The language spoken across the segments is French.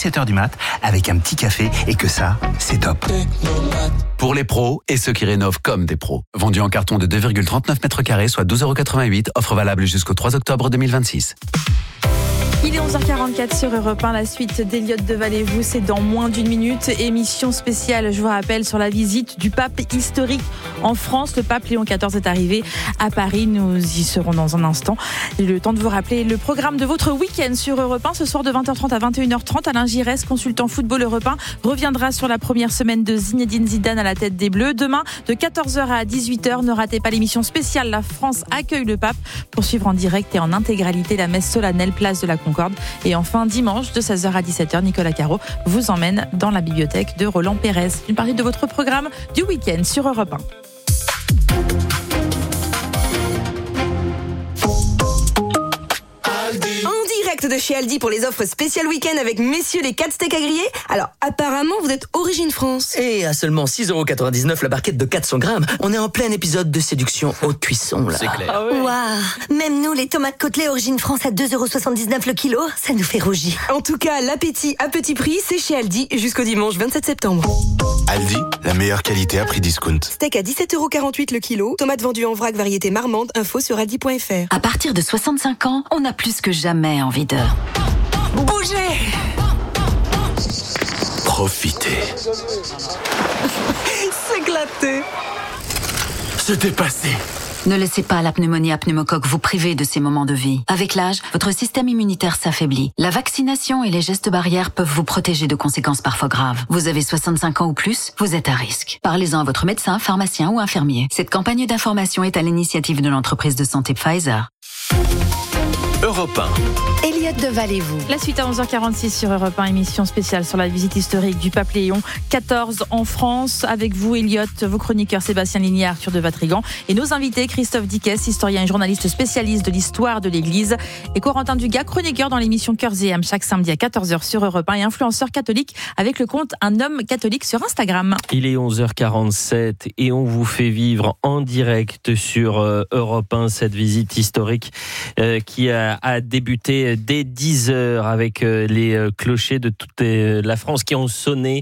7h du mat avec un petit café et que ça, c'est top. Pour les pros et ceux qui rénovent comme des pros. Vendu en carton de 2,39 m², soit 12,88 €. Offre valable jusqu'au 3 octobre 2026. Il est 11h44 sur Europe 1, la suite d'Eliott Deval-et-vous, c'est dans moins d'une minute. Émission spéciale, je vous rappelle, sur la visite du pape historique en France. Le pape Léon XIV est arrivé à Paris, nous y serons dans un instant. Et le temps de vous rappeler le programme de votre week-end sur Europe 1. Ce soir de 20h30 à 21h30, Alain Giresse, consultant football européen, reviendra sur la première semaine de Zinedine Zidane à la tête des Bleus. Demain, de 14h à 18h, ne ratez pas l'émission spéciale La France accueille le pape pour suivre en direct et en intégralité la messe solennelle place de la Concorde. Et enfin, dimanche, de 16h à 17h, Nicolas Caro vous emmène dans la bibliothèque de Roland Pérez. Une partie de votre programme du week-end sur Europe 1. De chez Aldi pour les offres spéciales week-end avec messieurs les 4 steaks à griller. Alors apparemment vous êtes origine France. Et à seulement 6,99 € la barquette de 400 grammes, on est en plein épisode de séduction haute cuisson là. C'est clair. Ah ouais. Waouh, même nous les tomates côtelées origine France à 2,79 € le kilo, ça nous fait rougir. En tout cas, l'appétit à petit prix, c'est chez Aldi jusqu'au dimanche 27 septembre. Aldi, la meilleure qualité à prix discount. Steak à 17,48 € le kilo, tomates vendues en vrac variété marmande, info sur aldi.fr. À partir de 65 ans, on a plus que jamais envie de... Bougez! Profitez. S'éclater. C'était passé. Ne laissez pas la pneumonie à pneumocoque vous priver de ces moments de vie. Avec l'âge, votre système immunitaire s'affaiblit. La vaccination et les gestes barrières peuvent vous protéger de conséquences parfois graves. Vous avez 65 ans ou plus, vous êtes à risque. Parlez-en à votre médecin, pharmacien ou infirmier. Cette campagne d'information est à l'initiative de l'entreprise de santé Pfizer. Europe 1. Eliott Deval-et-vous. La suite à 11h46 sur Europe 1, émission spéciale sur la visite historique du pape Léon XIV en France. Avec vous, Eliott, vos chroniqueurs Sébastien Ligny et Arthur de Vatrigan. Et nos invités, Christophe Dickès, historien et journaliste spécialiste de l'histoire de l'Église. Et Corentin Dugas, chroniqueur dans l'émission Cœurs et âmes chaque samedi à 14h sur Europe 1 et influenceur catholique avec le compte Un homme catholique sur Instagram. Il est 11h47 et on vous fait vivre en direct sur Europe 1 cette visite historique qui a débuté dès 10h avec les clochers de toute la France qui ont sonné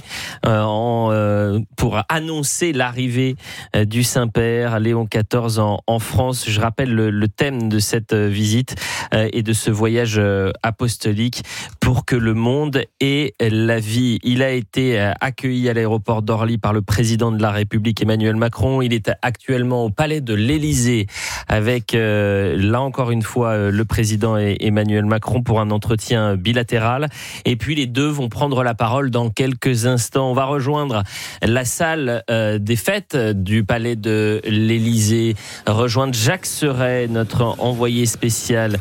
pour annoncer l'arrivée du Saint-Père Léon XIV en France. Je rappelle le thème de cette visite et de ce voyage apostolique pour que le monde ait la vie. Il a été accueilli à l'aéroport d'Orly par le président de la République Emmanuel Macron. Il est actuellement au palais de l'Élysée avec là encore une fois le président Emmanuel Macron pour un entretien bilatéral. Et puis les deux vont prendre la parole dans quelques instants. On va rejoindre la salle des fêtes du palais de l'Élysée, rejoindre Jacques Serret, notre envoyé spécial,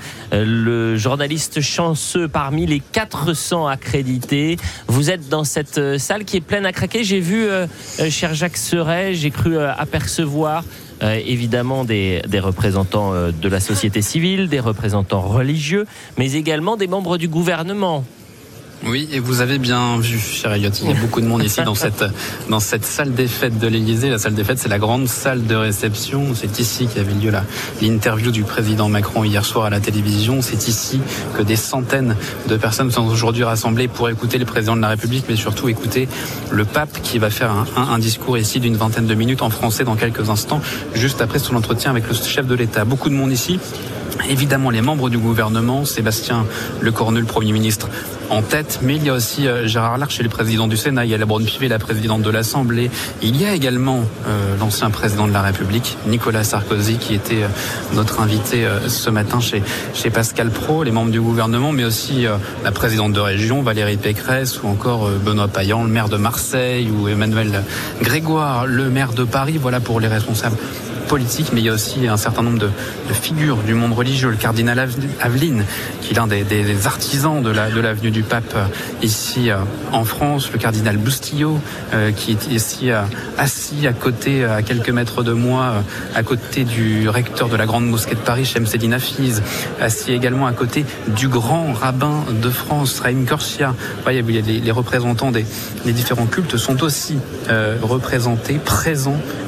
le journaliste chanceux parmi les 400 accrédités. Vous êtes dans cette salle qui est pleine à craquer. J'ai vu, cher Jacques Serret, j'ai cru apercevoir évidemment des représentants de la société civile, des représentants religieux, mais également des membres du gouvernement. Oui, et vous avez bien vu, cher Eliott, il y a beaucoup de monde ici dans cette salle des fêtes de l'Élysée. La salle des fêtes, c'est la grande salle de réception. C'est ici qu'avait lieu l'interview du président Macron hier soir à la télévision. C'est ici que des centaines de personnes sont aujourd'hui rassemblées pour écouter le président de la République, mais surtout écouter le pape qui va faire un discours ici d'une vingtaine de minutes en français dans quelques instants, juste après son entretien avec le chef de l'État. Beaucoup de monde ici. Évidemment, les membres du gouvernement, Sébastien Lecornu, le Premier ministre, en tête, mais il y a aussi Gérard Larcher, le président du Sénat, il y a la Braun-Pivet, la présidente de l'Assemblée, il y a également l'ancien président de la République, Nicolas Sarkozy, qui était notre invité ce matin chez Pascal Praud, les membres du gouvernement, mais aussi la présidente de région, Valérie Pécresse, ou encore Benoît Payan, le maire de Marseille, ou Emmanuel Grégoire, le maire de Paris. Voilà pour les responsables politique, mais il y a aussi un certain nombre de figures du monde religieux. Le cardinal Aveline, qui est l'un des artisans de l'avenue du Pape ici en France. Le cardinal Bustillo, qui est ici assis à côté, à quelques mètres de moi, à côté du recteur de la Grande Mosquée de Paris, Chemseddine Hafiz, assis également à côté du grand rabbin de France, Raïm Korsia. Il y a les représentants des différents cultes sont aussi représentés, présents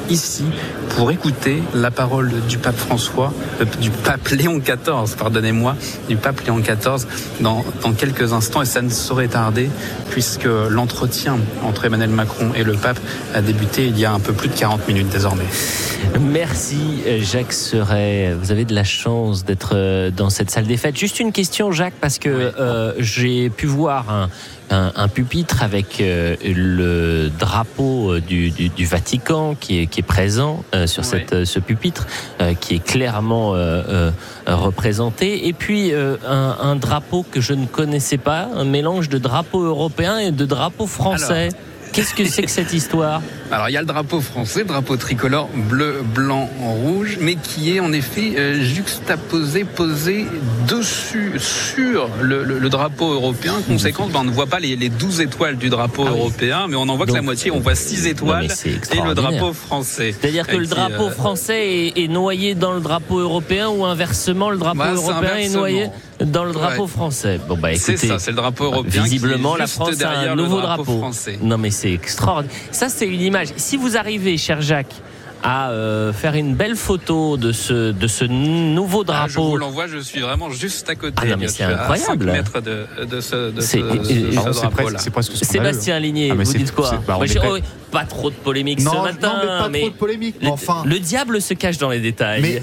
ici pour écouter la parole du pape François, du pape Léon XIV, du pape Léon XIV dans quelques instants, et ça ne saurait tarder puisque l'entretien entre Emmanuel Macron et le pape a débuté il y a un peu plus de 40 minutes désormais. Merci Jacques Serret, vous avez de la chance d'être dans cette salle des fêtes. Juste une question Jacques, parce que j'ai pu voir un pupitre avec le drapeau du Vatican qui est présent sur ce pupitre, qui est clairement représenté, et puis un drapeau que je ne connaissais pas, un mélange de drapeau européen et de drapeau français. Alors, qu'est-ce que c'est que cette histoire ? Alors il y a le drapeau français, le drapeau tricolore bleu, blanc, rouge, mais qui est en effet posé dessus sur le drapeau européen. Conséquence, on ne voit pas les 12 étoiles du drapeau européen, mais on en voit que la moitié, on voit 6 étoiles et le drapeau français. C'est-à-dire que le drapeau français est noyé dans le drapeau européen, ou inversement le drapeau européen est noyé dans le drapeau français. Bon écoutez, c'est ça, c'est le drapeau européen. Visiblement, qui est la juste France a un nouveau drapeau français. Non mais c'est extraordinaire. Ça c'est une image. Si vous arrivez, cher Jacques, à faire une belle photo de ce nouveau drapeau. Je vous l'envoie, je suis vraiment juste à côté. Ah non, mais c'est incroyable. À 5 mètres de ce drapeau-là. C'est presque ce qu'on Sébastien Ligné, vous dites quoi ? Pas trop de polémique ce matin. Non, mais pas trop de polémique. Enfin, le diable se cache dans les détails. Mais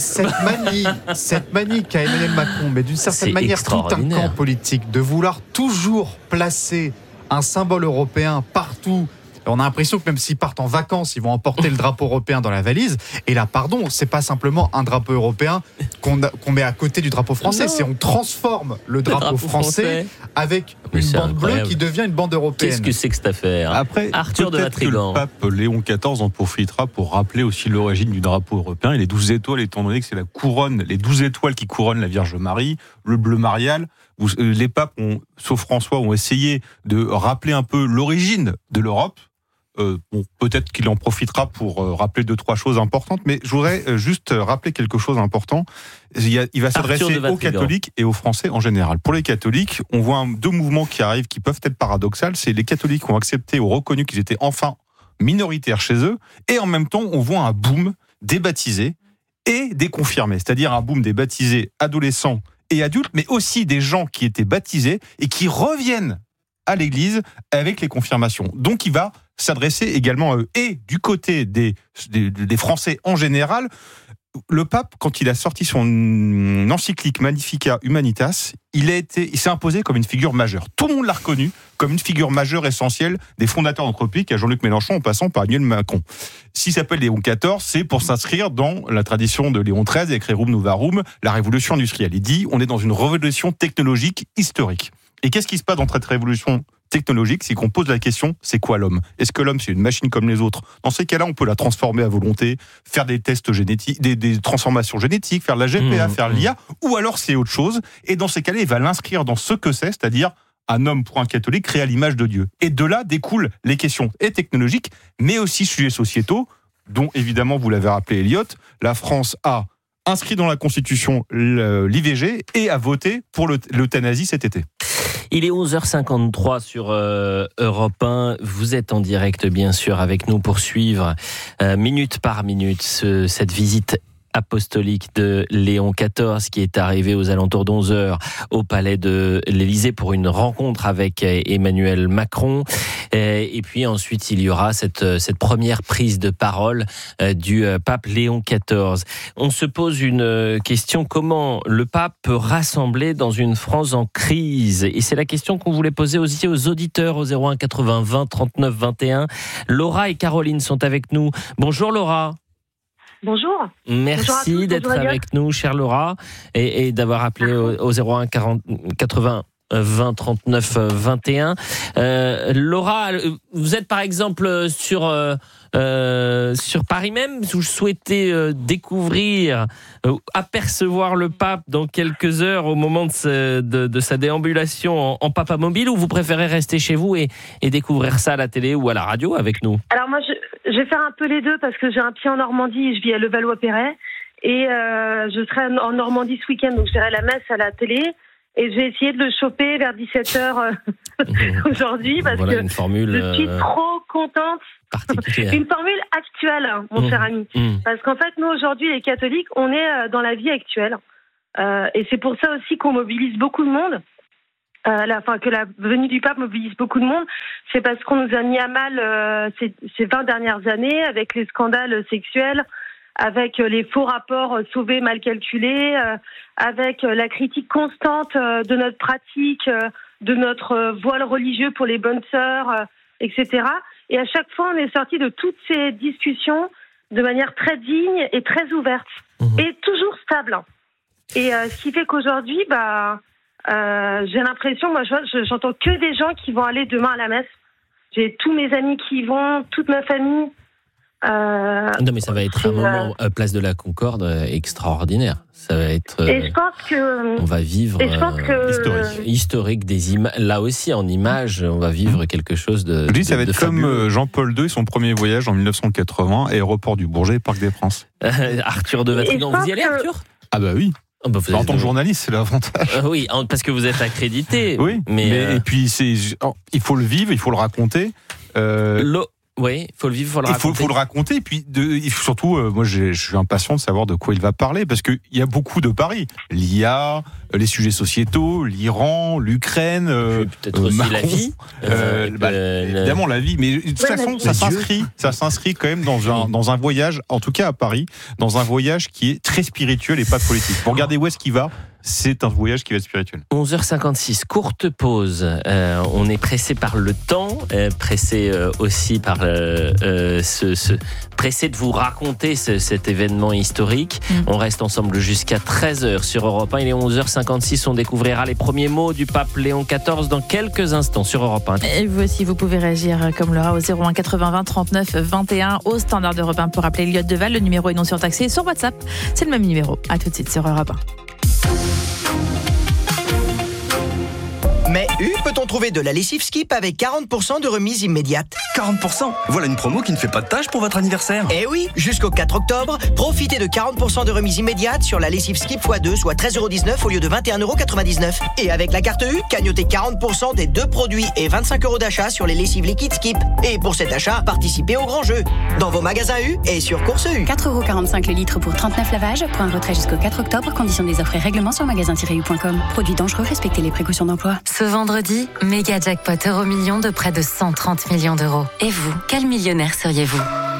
cette manie qu'a Emmanuel Macron, mais d'une certaine manière tout un camp politique, de vouloir toujours placer un symbole européen partout. On a l'impression que même s'ils partent en vacances, ils vont emporter le drapeau européen dans la valise. Et là, pardon, c'est pas simplement un drapeau européen qu'on met à côté du drapeau français. C'est on transforme le drapeau français avec une bande bleue qui devient une bande européenne. Qu'est-ce que c'est que cette affaire ? Après, Arthur de Vatrigan. Le pape Léon XIV en profitera pour rappeler aussi l'origine du drapeau européen et les 12 étoiles, étant donné que c'est la couronne, les 12 étoiles qui couronnent la Vierge Marie, le bleu marial. Les papes, sauf François, ont essayé de rappeler un peu l'origine de l'Europe. Peut-être qu'il en profitera pour rappeler 2-3 choses importantes, mais je voudrais juste rappeler quelque chose d'important. Il va s'adresser aux catholiques et aux Français en général. Pour les catholiques, on voit 2 mouvements qui arrivent qui peuvent être paradoxaux. C'est les catholiques ont accepté ou reconnu qu'ils étaient enfin minoritaires chez eux, et en même temps, on voit un boom des baptisés et des confirmés, c'est-à-dire un boom des baptisés adolescents et adultes, mais aussi des gens qui étaient baptisés et qui reviennent à l'église avec les confirmations. Donc il va s'adresser également à eux. Et du côté des Français en général, le pape, quand il a sorti son encyclique Magnificat Humanitas, il s'est imposé comme une figure majeure. Tout le monde l'a reconnu comme une figure majeure essentielle des fondateurs d'Anthropique, à Jean-Luc Mélenchon en passant par Emmanuel Macron. S'il s'appelle Léon XIV, c'est pour s'inscrire dans la tradition de Léon XIII avec Rerum Novarum, la révolution industrielle. Il dit, on est dans une révolution technologique historique. Et qu'est-ce qui se passe dans cette révolution technologique ? C'est qu'on pose la question, c'est quoi l'homme ? Est-ce que l'homme, c'est une machine comme les autres ? Dans ces cas-là, on peut la transformer à volonté, faire des tests génétiques, des transformations génétiques, faire de la GPA, faire l'IA, ou alors c'est autre chose. Et dans ces cas-là, il va l'inscrire dans ce que c'est, c'est-à-dire un homme pour un catholique créé à l'image de Dieu. Et de là découlent les questions et technologiques, mais aussi sujets sociétaux, dont évidemment, vous l'avez rappelé Elliot, la France a inscrit dans la Constitution l'IVG et a voté pour l'euthanasie cet été. Il est 11h53 sur Europe 1. Vous êtes en direct, bien sûr, avec nous pour suivre minute par minute cette visite apostolique de Léon XIV qui est arrivé aux alentours d'11h au palais de l'Élysée pour une rencontre avec Emmanuel Macron. Et puis ensuite, il y aura cette première prise de parole du pape Léon XIV. On se pose une question, comment le pape peut rassembler dans une France en crise ? Et c'est la question qu'on voulait poser aussi aux auditeurs au 01 80 20 39 21. Laura et Caroline sont avec nous. Bonjour Laura. Bonjour. Merci d'être avec nous, chère Laura, et d'avoir appelé au 01 80 20 39 21. Laura, vous êtes par exemple sur Paris même, vous souhaitez découvrir, apercevoir le pape dans quelques heures au moment de sa déambulation en papamobile, ou vous préférez rester chez vous et découvrir ça à la télé ou à la radio avec nous ? Alors moi, je vais faire un peu les deux parce que j'ai un pied en Normandie, je vis à Levallois-Perret et je serai en Normandie ce week-end, donc je verrai la messe à la télé. Et je vais essayer de le choper vers 17h aujourd'hui parce que je suis trop contente particulière. Une formule actuelle, mon cher ami. Parce qu'en fait, nous, aujourd'hui, les catholiques, on est dans la vie actuelle. Et c'est pour ça aussi qu'on mobilise beaucoup de monde. Que la venue du pape mobilise beaucoup de monde. C'est parce qu'on nous a mis à mal ces 20 dernières années avec les scandales sexuels, avec les faux rapports sauvés mal calculés, avec la critique constante de notre pratique, de notre voile religieux pour les bonnes sœurs, etc. Et à chaque fois, on est sorti de toutes ces discussions de manière très digne et très ouverte, et toujours stable. Et ce qui fait qu'aujourd'hui, j'ai l'impression, moi, j'entends que des gens qui vont aller demain à la messe. J'ai tous mes amis qui y vont, toute ma famille. Non, mais ça va être un moment place de la Concorde extraordinaire. Ça va être. Et je pense que. On va vivre historique des images. Là aussi, en images, on va vivre quelque chose de. Lui, ça va être fabuleux. comme Jean-Paul II et son premier voyage en 1980, aéroport du Bourget, Parc des Princes. Arthur de Vatrigan, vous y allez, Arthur ? Ah bah oui. En tant que journaliste, c'est l'avantage. Oui, parce que vous êtes accrédité. Oui, mais et puis il faut le vivre, il faut le raconter. Oui, il faut le vivre, il faut le raconter. Il faut le raconter, et puis surtout, moi je suis impatient de savoir de quoi il va parler, parce qu'il y a beaucoup de paris. L'IA, les sujets sociétaux, l'Iran, l'Ukraine, peut-être aussi Macron, la vie. Évidemment la vie, mais de toute façon, ça s'inscrit quand même dans un voyage, en tout cas à Paris, dans un voyage qui est très spirituel et pas politique. Pour regarder où est-ce qu'il va. C'est un voyage qui va être spirituel. 11h56, courte pause. On est pressé par le temps, pressé aussi par pressé de vous raconter cet événement historique. On reste ensemble jusqu'à 13h sur Europe 1. Il est 11h56. On découvrira les premiers mots du pape Léon XIV dans quelques instants sur Europe 1. Et vous aussi, vous pouvez réagir comme Laura au 01 80 20 39 21 au standard d'Europe 1 pour appeler Elliott Deval. Le numéro est non surtaxé. Sur WhatsApp, c'est le même numéro. À tout de suite sur Europe 1. Mais peut-on trouver de la lessive Skip avec 40% de remise immédiate ? 40% ? Voilà une promo qui ne fait pas de tâche pour votre anniversaire. Eh oui, jusqu'au 4 octobre, profitez de 40% de remise immédiate sur la lessive Skip x2, soit 13,19€ au lieu de 21,99€. Et avec la carte U, cagnotez 40% des 2 produits et 25€ d'achat sur les lessives liquides Skip. Et pour cet achat, participez au grand jeu. Dans vos magasins U et sur Course U. 4,45€ le litre pour 39 lavages. Point de retrait jusqu'au 4 octobre. Conditions des offres et règlements sur magasin-u.com. Produits dangereux, respectez les précautions d'emploi. Ce vendredi, méga jackpot Euromillions de près de 130 millions d'euros. Et vous, quel millionnaire seriez-vous ?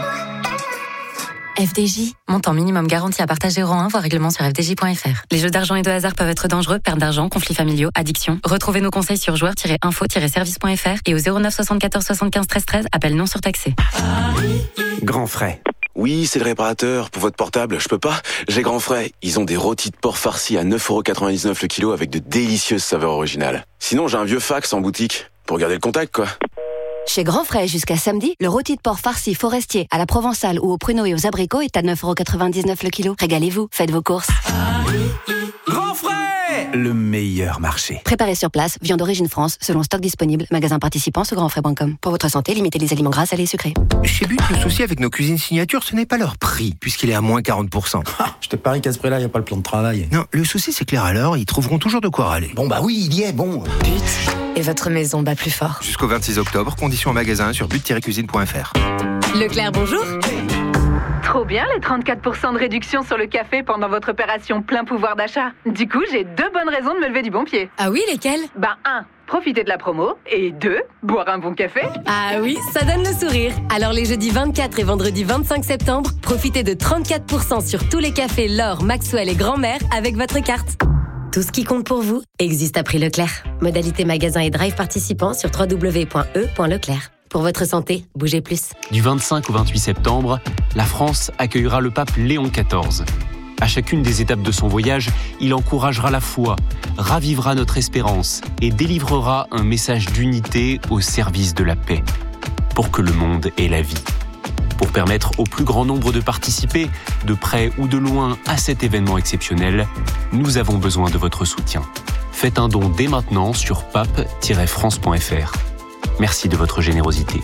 FDJ, montant minimum garanti à partager euro 1, voir règlement sur fdj.fr. Les jeux d'argent et de hasard peuvent être dangereux, perte d'argent, conflits familiaux, addiction. Retrouvez nos conseils sur joueurs-info-service.fr et au 09 74 75 13 13, appel non surtaxé. Grand Frais. Oui, c'est le réparateur. Pour votre portable, je peux pas. J'ai Grand Frais. Ils ont des rôtis de porc farcis à 9,99€ le kilo avec de délicieuses saveurs originales. Sinon, j'ai un vieux fax en boutique. Pour garder le contact, quoi. Chez Grand Frais, jusqu'à samedi, le rôti de porc farci forestier à la provençale ou aux pruneaux et aux abricots est à 9,99€ le kilo. Régalez-vous, faites vos courses. Grand Frais ! Le meilleur marché. Préparé sur place, viande d'origine France, selon stock disponible, magasin participant sur grandfrais.com. Pour votre santé, limitez les aliments gras, salés et sucrés. Chez But, le souci avec nos cuisines signature, ce n'est pas leur prix, puisqu'il est à moins 40%. Je te parie qu'à ce prix-là, il n'y a pas le plan de travail. Non, le souci, c'est que les râleurs, ils trouveront toujours de quoi râler. Bon, bah oui, il y est, bon. But, et votre maison bat plus fort. Jusqu'au 26 octobre, conditions en magasin sur but-cuisine.fr. Leclerc, bonjour. Trop bien les 34% de réduction sur le café pendant votre opération plein pouvoir d'achat. Du coup, j'ai 2 bonnes raisons de me lever du bon pied. Ah oui, lesquelles ? 1, profiter de la promo. Et 2, boire un bon café. Ah oui, ça donne le sourire. Alors les jeudis 24 et vendredi 25 septembre, profitez de 34% sur tous les cafés L'Or, Maxwell et Grand-Mère avec votre carte. Tout ce qui compte pour vous existe à prix Leclerc. Modalité magasin et drive participants sur www.e.leclerc. Pour votre santé, bougez plus. Du 25 au 28 septembre, la France accueillera le pape Léon XIV. À chacune des étapes de son voyage, il encouragera la foi, ravivera notre espérance et délivrera un message d'unité au service de la paix, pour que le monde ait la vie. Pour permettre au plus grand nombre de participer, de près ou de loin, à cet événement exceptionnel, nous avons besoin de votre soutien. Faites un don dès maintenant sur pape-france.fr. Merci de votre générosité.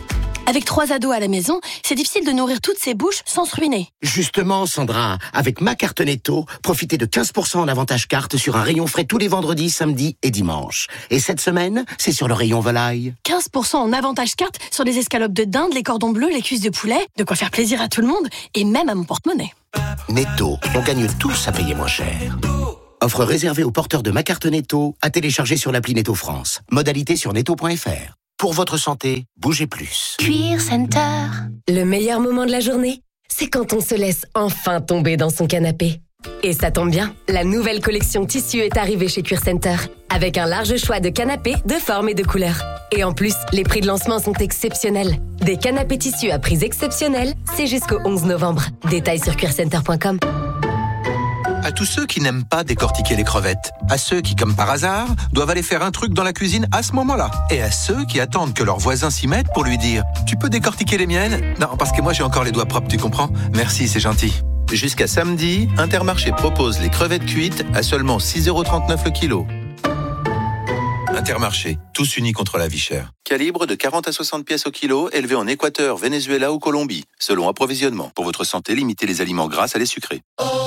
Avec 3 ados à la maison, c'est difficile de nourrir toutes ces bouches sans se ruiner. Justement, Sandra, avec ma carte Netto, profitez de 15% en avantage carte sur un rayon frais tous les vendredis, samedis et dimanches. Et cette semaine, c'est sur le rayon volaille. 15% en avantage carte sur les escalopes de dinde, les cordons bleus, les cuisses de poulet. De quoi faire plaisir à tout le monde et même à mon porte-monnaie. Netto, on gagne tous à payer moins cher. Offre réservée aux porteurs de ma carte Netto, à télécharger sur l'appli Netto France. Modalité sur netto.fr. Pour votre santé, bougez plus. Cuir Center. Le meilleur moment de la journée, c'est quand on se laisse enfin tomber dans son canapé. Et ça tombe bien, la nouvelle collection tissu est arrivée chez Cuir Center, avec un large choix de canapés de formes et de couleurs. Et en plus, les prix de lancement sont exceptionnels. Des canapés tissus à prix exceptionnels, c'est jusqu'au 11 novembre. Détails sur cuircenter.com. À tous ceux qui n'aiment pas décortiquer les crevettes, à ceux qui, comme par hasard, doivent aller faire un truc dans la cuisine à ce moment-là, et à ceux qui attendent que leur voisin s'y mette pour lui dire « Tu peux décortiquer les miennes ?» Non, parce que moi j'ai encore les doigts propres, tu comprends ? Merci, c'est gentil. Jusqu'à samedi, Intermarché propose les crevettes cuites à seulement 6,39€ le kilo. Intermarché, tous unis contre la vie chère. Calibre de 40 à 60 pièces au kilo, élevé en Équateur, Venezuela ou Colombie. Selon approvisionnement. Pour votre santé, limitez les aliments gras à les sucrés.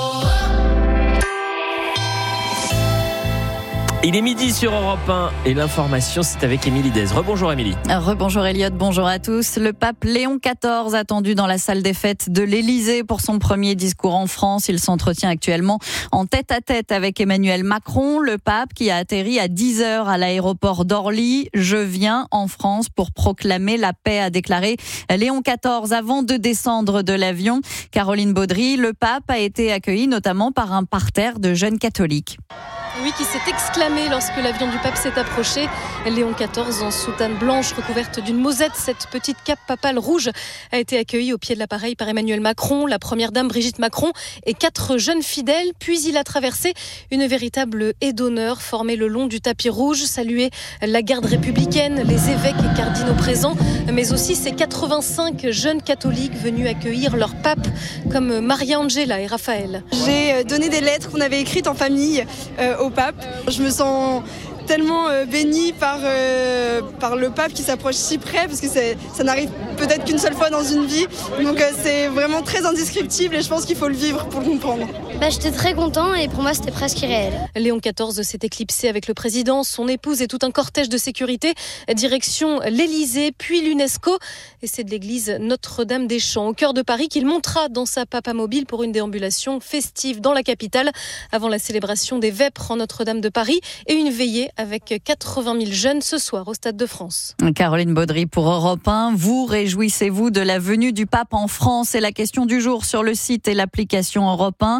Il est midi sur Europe 1 et l'information, c'est avec Émilie Dez. Rebonjour Émilie. Rebonjour Elliot, bonjour à tous. Le pape Léon XIV attendu dans la salle des fêtes de l'Élysée pour son premier discours en France. Il s'entretient actuellement en tête-à-tête avec Emmanuel Macron. Le pape qui a atterri à 10h à l'aéroport d'Orly. Je viens en France pour proclamer la paix, a déclaré Léon XIV avant de descendre de l'avion. Caroline Baudry, le pape a été accueilli notamment par un parterre de jeunes catholiques. Oui, qui s'est exclamé lorsque l'avion du pape s'est approché. Léon XIV en soutane blanche recouverte d'une mosette. Cette petite cape papale rouge a été accueillie au pied de l'appareil par Emmanuel Macron, la première dame Brigitte Macron et 4 jeunes fidèles. Puis il a traversé une véritable haie d'honneur formée le long du tapis rouge, salué la garde républicaine, les évêques et cardinaux présents, mais aussi ces 85 jeunes catholiques venus accueillir leur pape comme Maria Angela et Raphaël. J'ai donné des lettres qu'on avait écrites en famille au pape. Je me sens tellement bénie par le pape qui s'approche si près, parce que ça n'arrive peut-être qu'une seule fois dans une vie. Donc c'est vraiment très indescriptible et je pense qu'il faut le vivre pour le comprendre. J'étais très content et pour moi c'était presque irréel. Léon XIV s'est éclipsé avec le président, son épouse et tout un cortège de sécurité. Direction l'Élysée, puis l'UNESCO. Et c'est de l'église Notre-Dame-des-Champs, au cœur de Paris, qu'il montera dans sa papamobile pour une déambulation festive dans la capitale, avant la célébration des Vêpres en Notre-Dame de Paris et une veillée avec 80 000 jeunes ce soir au Stade de France. Caroline Baudry pour Europe 1. Vous réjouissez-vous de la venue du pape en France? C'est la question du jour sur le site et l'application Europe 1.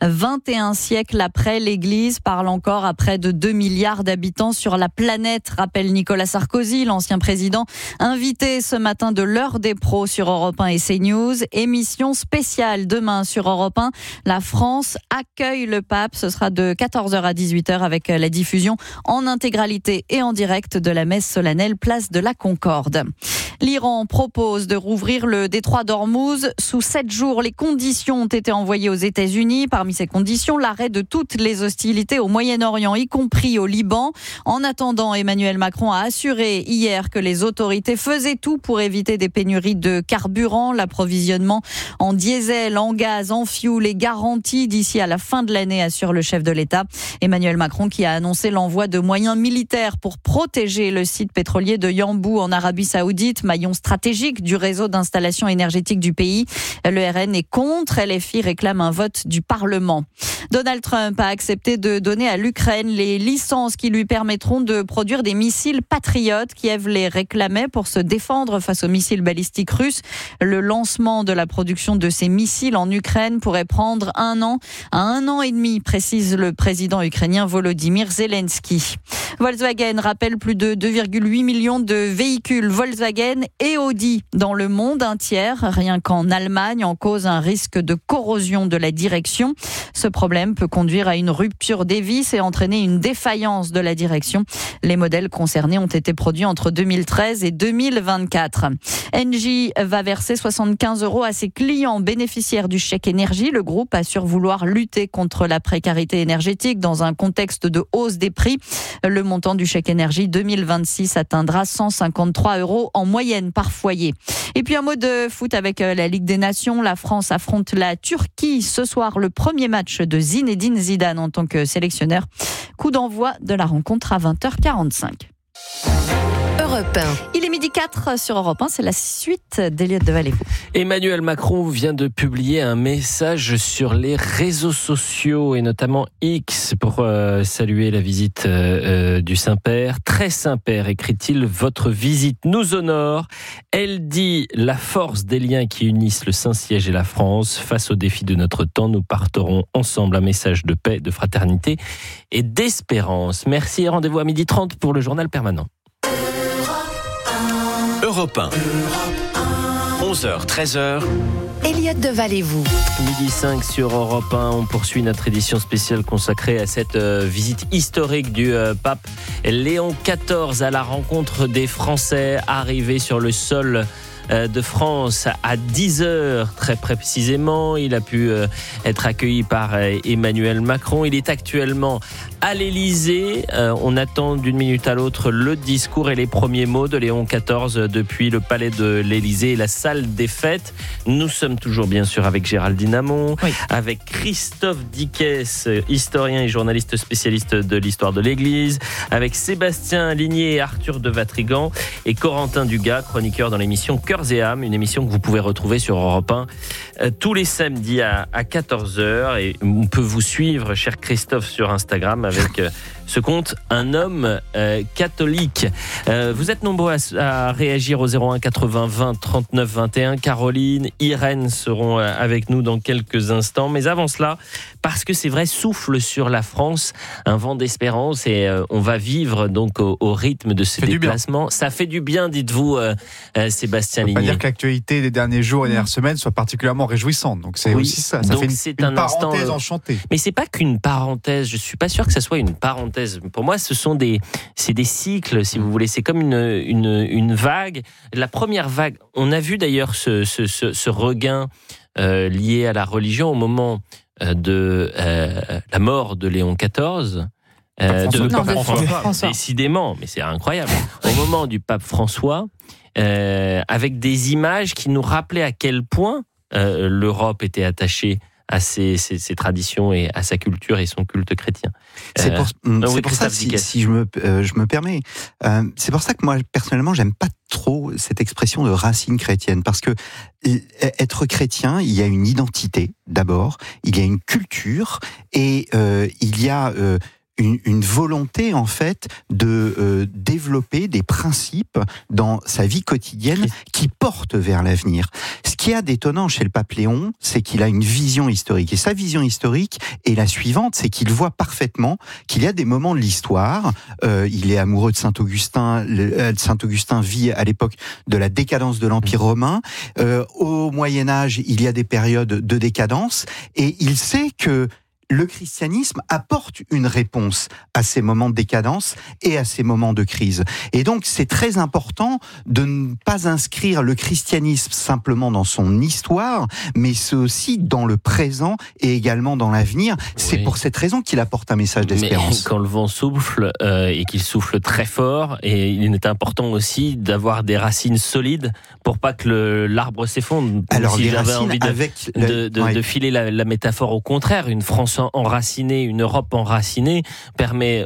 21 siècles après, l'Église parle encore à près de 2 milliards d'habitants sur la planète, rappelle Nicolas Sarkozy, l'ancien président, invité ce matin de l'heure des pros sur Europe 1 et CNews. Émission spéciale demain sur Europe 1. La France accueille le pape. Ce sera de 14h à 18h avec la diffusion en intégralité et en direct de la messe solennelle place de la Concorde. L'Iran propose de rouvrir le détroit d'Ormuz sous 7 jours. Les conditions ont été envoyées aux États-Unis. Parmi ces conditions, l'arrêt de toutes les hostilités au Moyen-Orient, y compris au Liban. En attendant, Emmanuel Macron a assuré hier que les autorités faisaient tout pour éviter des pénuries de carburant. L'approvisionnement en diesel, en gaz, en fioul est garanti d'ici à la fin de l'année, assure le chef de l'État. Emmanuel Macron qui a annoncé l'envoi de moyens militaires pour protéger le site pétrolier de Yanbu en Arabie Saoudite, maillon stratégique du réseau d'installation énergétique du pays. Le RN est contre. LFI réclame un vote du Parlement. Donald Trump a accepté de donner à l'Ukraine les licences qui lui permettront de produire des missiles Patriot. Kiev les réclamait pour se défendre face aux missiles balistiques russes. Le lancement de la production de ces missiles en Ukraine pourrait prendre 1 an à 1 an et demi, précise le président ukrainien Volodymyr Zelensky. Volkswagen rappelle plus de 2,8 millions de véhicules Volkswagen et Audi dans le monde, un tiers, rien qu'en Allemagne, en cause un risque de corrosion de la direction. Ce problème peut conduire à une rupture des vis et entraîner une défaillance de la direction. Les modèles concernés ont été produits entre 2013 et 2024. Engie va verser 75 € à ses clients bénéficiaires du chèque énergie. Le groupe assure vouloir lutter contre la précarité énergétique dans un contexte de hausse des prix. Le montant du chèque énergie 2026 atteindra 153 € en moyenne. moyenne par foyer. Et puis un mot de foot avec la Ligue des Nations. La France affronte la Turquie ce soir, le premier match de Zinedine Zidane en tant que sélectionneur. Coup d'envoi de la rencontre à 20h45. Europe 1. Il est 12h04 sur Europe 1, c'est la suite d'Eliott de Valévaux. Emmanuel Macron vient de publier un message sur les réseaux sociaux et notamment X pour saluer la visite du Saint-Père. Très Saint-Père, écrit-il, votre visite nous honore. Elle dit la force des liens qui unissent le Saint-Siège et la France. Face aux défis de notre temps, nous porterons ensemble un message de paix, de fraternité et d'espérance. Merci et rendez-vous à 12h30 pour le journal permanent. Europe 1. 11h, 13h. Eliott de Valévaux. 12h05 sur Europe 1, on poursuit notre édition spéciale consacrée à cette visite historique du pape Léon XIV à la rencontre des Français arrivés sur le sol de France à 10h très précisément. Il a pu être accueilli par Emmanuel Macron. Il est actuellement à l'Élysée. On attend d'une minute à l'autre le discours et les premiers mots de Léon XIV depuis le palais de l'Élysée et la salle des fêtes. Nous sommes toujours bien sûr avec Géraldine Amont, avec Christophe Dickès, historien et journaliste spécialiste de l'histoire de l'Église, avec Sébastien Ligné et Arthur de Vatrigan et Corentin Dugas, chroniqueur dans l'émission Cœurs et âmes, une émission que vous pouvez retrouver sur Europe 1 tous les samedis à 14h. Et on peut vous suivre, cher Christophe, sur Instagram avec ce compte Un homme catholique. Vous êtes nombreux à réagir au 01 80 20 39 21. Caroline, Irène seront avec nous dans quelques instants. Mais avant cela, parce que c'est vrai, souffle sur la France un vent d'espérance et on va vivre donc au rythme de ces déplacements. Ça fait du bien, dites-vous, Sébastien Ligné. On peut pas dire que l'actualité des derniers jours et des dernières semaines soit particulièrement réjouissante. Donc c'est aussi ça. Ça fait une parenthèse enchantée. Mais c'est pas qu'une parenthèse. Je suis pas sûr que ça soit une parenthèse. Pour moi, c'est des cycles, si vous voulez. C'est comme une vague. La première vague, on a vu d'ailleurs ce regain lié à la religion au moment de la mort de Léon XIV. François. Décidément, mais c'est incroyable. Au moment du pape François, avec des images qui nous rappelaient à quel point l'Europe était attachée à ses traditions et à sa culture et son culte chrétien. C'est pour ça, si je me permets, c'est pour ça que moi, personnellement, j'aime pas trop cette expression de racines chrétiennes, parce que être chrétien, il y a une identité, d'abord, il y a une culture, et il y a une volonté en fait de développer des principes dans sa vie quotidienne qui portent vers l'avenir. Ce qui est d'étonnant chez le pape Léon, c'est qu'il a une vision historique. Et sa vision historique est la suivante, c'est qu'il voit parfaitement qu'il y a des moments de l'histoire. Il est amoureux de Saint-Augustin. Saint-Augustin vit à l'époque de la décadence de l'Empire romain. Au Moyen-Âge, il y a des périodes de décadence. Et il sait que le christianisme apporte une réponse à ces moments de décadence et à ces moments de crise. Et donc, c'est très important de ne pas inscrire le christianisme simplement dans son histoire, mais c'est aussi dans le présent et également dans l'avenir. C'est pour cette raison qu'il apporte un message d'espérance. Mais quand le vent souffle, et qu'il souffle très fort, et il est important aussi d'avoir des racines solides pour pas que l'arbre s'effondre. Alors, si j'avais envie de filer la métaphore au contraire, une France enracinée, une Europe enracinée permet,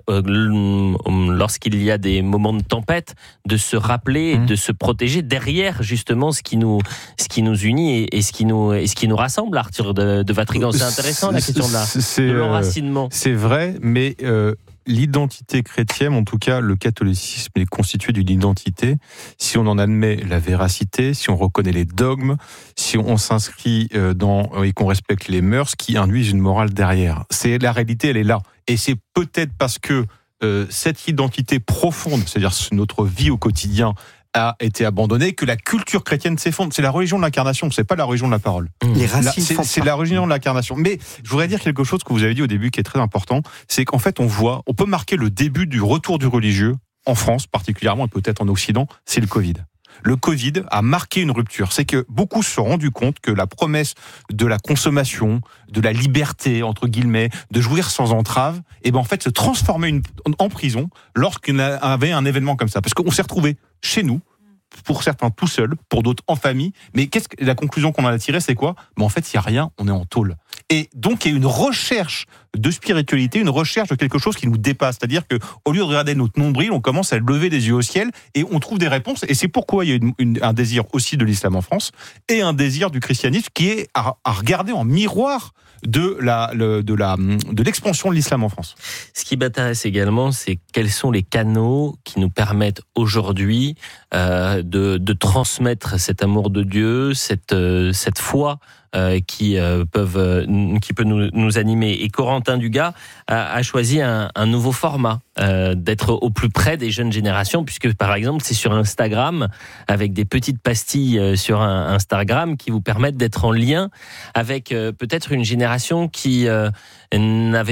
lorsqu'il y a des moments de tempête, de se rappeler et de se protéger derrière justement ce qui nous unit et ce qui nous rassemble. Arthur de Vatrigan, c'est intéressant la question de l'enracinement. C'est vrai, mais l'identité chrétienne, en tout cas le catholicisme, est constitué d'une identité. Si on en admet la véracité, si on reconnaît les dogmes, si on s'inscrit et qu'on respecte les mœurs qui induisent une morale derrière. La réalité, elle est là. Et c'est peut-être parce que cette identité profonde, c'est-à-dire notre vie au quotidien, a été abandonnée, que la culture chrétienne s'effondre. C'est la religion de l'incarnation, c'est pas la religion de la parole. Les racines c'est la religion de l'incarnation. Mais je voudrais dire quelque chose que vous avez dit au début qui est très important, c'est qu'en fait on peut marquer le début du retour du religieux en France particulièrement et peut-être en Occident, c'est le Covid. Le Covid a marqué une rupture. C'est que beaucoup se sont rendus compte que la promesse de la consommation, de la liberté, entre guillemets, de jouir sans entrave, en fait, se transformait en prison lorsqu'il y avait un événement comme ça. Parce qu'on s'est retrouvé chez nous, pour certains tout seul, pour d'autres en famille. Mais la conclusion qu'on en a tirée, c'est quoi ? En fait, il n'y a rien, on est en tôle. Et donc, il y a une recherche de spiritualité, une recherche de quelque chose qui nous dépasse. C'est-à-dire qu'au lieu de regarder notre nombril, on commence à lever les yeux au ciel et on trouve des réponses. Et c'est pourquoi il y a un désir aussi de l'islam en France et un désir du christianisme qui est à regarder en miroir de l'expansion de l'islam en France. Ce qui m'intéresse également, c'est quels sont les canaux qui nous permettent aujourd'hui de transmettre cet amour de Dieu, cette foi qui peut nous animer. Et Corentin Dugas a choisi un nouveau format, d'être au plus près des jeunes générations, puisque par exemple c'est sur Instagram, avec des petites pastilles sur Instagram qui vous permettent d'être en lien avec peut-être une génération qui n'a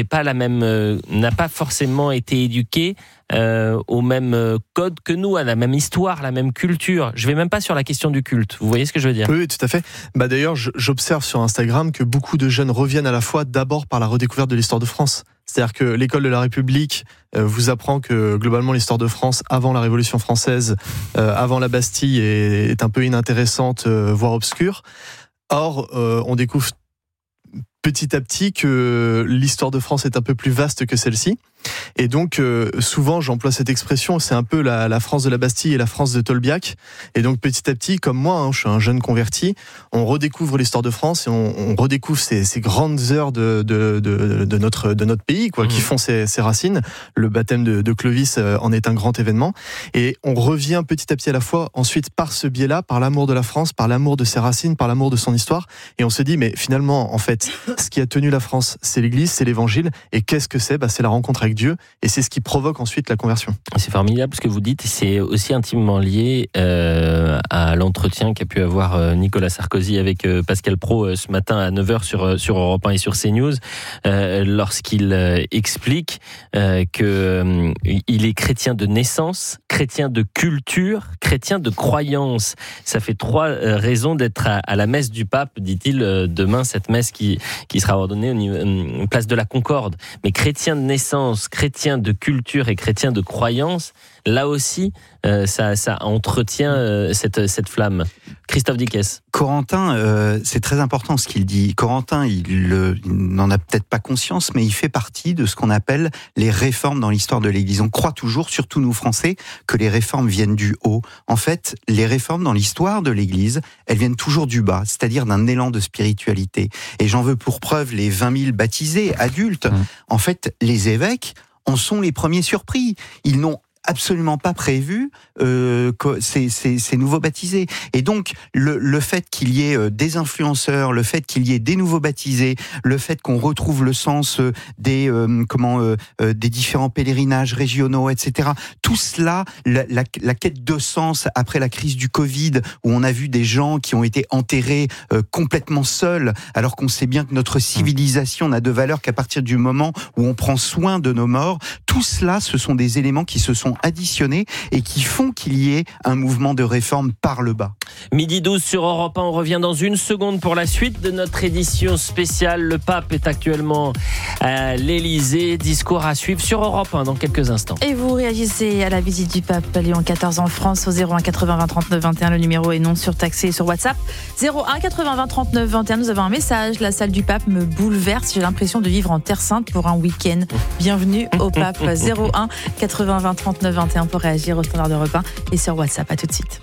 pas forcément été éduquée au même code que nous, à la même histoire, la même culture. Je vais même pas sur la question du culte. Vous voyez ce que je veux dire ? Oui, tout à fait. D'ailleurs, j'observe sur Instagram que beaucoup de jeunes reviennent à la foi d'abord par la redécouverte de l'histoire de France. C'est-à-dire que l'école de la République vous apprend que globalement l'histoire de France avant la Révolution française, avant la Bastille, est un peu inintéressante, voire obscure. Or, on découvre petit à petit que l'histoire de France est un peu plus vaste que celle-ci. Et donc, souvent, j'emploie cette expression, c'est un peu la France de la Bastille et la France de Tolbiac. Et donc, petit à petit, comme moi, je suis un jeune converti, on redécouvre l'histoire de France et on redécouvre ces grandes heures de notre pays, quoi, qui font ses racines. Le baptême de Clovis en est un grand événement. Et on revient petit à petit à la fois, ensuite, par ce biais-là, par l'amour de la France, par l'amour de ses racines, par l'amour de son histoire. Et on se dit, mais finalement, en fait, ce qui a tenu la France, c'est l'Église, c'est l'Évangile. Et qu'est-ce que c'est ? C'est la rencontre avec Dieu, et c'est ce qui provoque ensuite la conversion. C'est formidable ce que vous dites, c'est aussi intimement lié à l'entretien qu'a pu avoir Nicolas Sarkozy avec Pascal Praud ce matin à 9h sur Europe 1 et sur CNews, lorsqu'il explique qu'il est chrétien de naissance, chrétien de culture, chrétien de croyance. Ça fait 3 raisons d'être à la messe du pape, dit-il, demain, cette messe qui sera ordonnée au place de la Concorde. Mais chrétien de naissance, chrétien de culture et chrétien de croyance, là aussi, ça entretient cette flamme. Christophe Dickès. Corentin, c'est très important ce qu'il dit. Corentin, il n'en a peut-être pas conscience, mais il fait partie de ce qu'on appelle les réformes dans l'histoire de l'Église. On croit toujours, surtout nous Français, que les réformes viennent du haut. En fait, les réformes dans l'histoire de l'Église, elles viennent toujours du bas, c'est-à-dire d'un élan de spiritualité. Et j'en veux pour preuve les 20 000 baptisés adultes. En fait, les évêques en sont les premiers surpris. Ils n'ont absolument pas prévu ces nouveaux baptisés. Et donc, le fait qu'il y ait des influenceurs, le fait qu'il y ait des nouveaux baptisés, le fait qu'on retrouve le sens des différents pèlerinages régionaux, etc. Tout cela, la quête de sens après la crise du Covid, où on a vu des gens qui ont été enterrés complètement seuls, alors qu'on sait bien que notre civilisation n'a de valeur qu'à partir du moment où on prend soin de nos morts. Tout cela, ce sont des éléments qui se sont additionnés et qui font qu'il y ait un mouvement de réforme par le bas. 12h sur Europe 1, on revient dans une seconde pour la suite de notre édition spéciale. Le pape est actuellement à l'Élysée. Discours à suivre sur Europe 1 dans quelques instants. Et vous réagissez à la visite du pape Léon XIV en France au 01 80 20 39 21. Le numéro est non surtaxé sur WhatsApp. 01 80 20 39 21. Nous avons un message. La salle du pape me bouleverse. J'ai l'impression de vivre en Terre Sainte pour un week-end. Bienvenue au pape. 01 80 20 39 21 pour réagir au standard d'Europe 1 et sur WhatsApp. À tout de suite.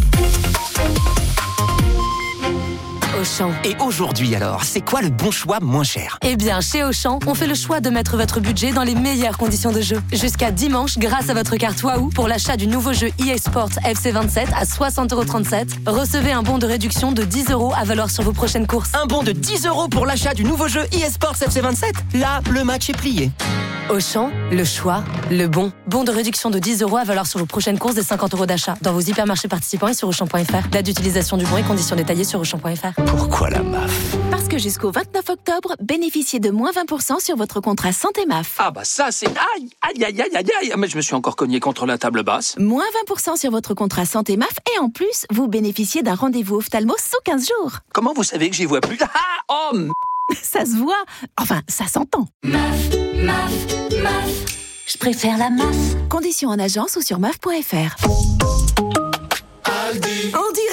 Auchan. Et aujourd'hui alors, c'est quoi le bon choix moins cher ? Eh bien, chez Auchan, on fait le choix de mettre votre budget dans les meilleures conditions de jeu. Jusqu'à dimanche, grâce à votre carte Wahoo, pour l'achat du nouveau jeu EA Sports FC27 à 60,37 €, recevez un bon de réduction de 10 € à valoir sur vos prochaines courses. Un bon de 10 € pour l'achat du nouveau jeu EA Sports FC27 ? Là, le match est plié. Auchan, le choix, le bon. Bon de réduction de 10 € à valoir sur vos prochaines courses des 50 € d'achat. Dans vos hypermarchés participants et sur Auchan.fr. Date d'utilisation du bon et conditions détaillées sur Auchan.fr. Pourquoi la MAF ? Parce que jusqu'au 29 octobre, bénéficiez de moins 20% sur votre contrat santé MAF. Ah bah ça c'est... Aïe, mais je me suis encore cogné contre la table basse. Moins 20% sur votre contrat santé MAF et en plus, vous bénéficiez d'un rendez-vous ophtalmo sous 15 jours. Comment vous savez que j'y vois plus ? Ça se voit. Enfin, ça s'entend. MAF. Je préfère la MAF. Conditions en agence ou sur MAF.fr.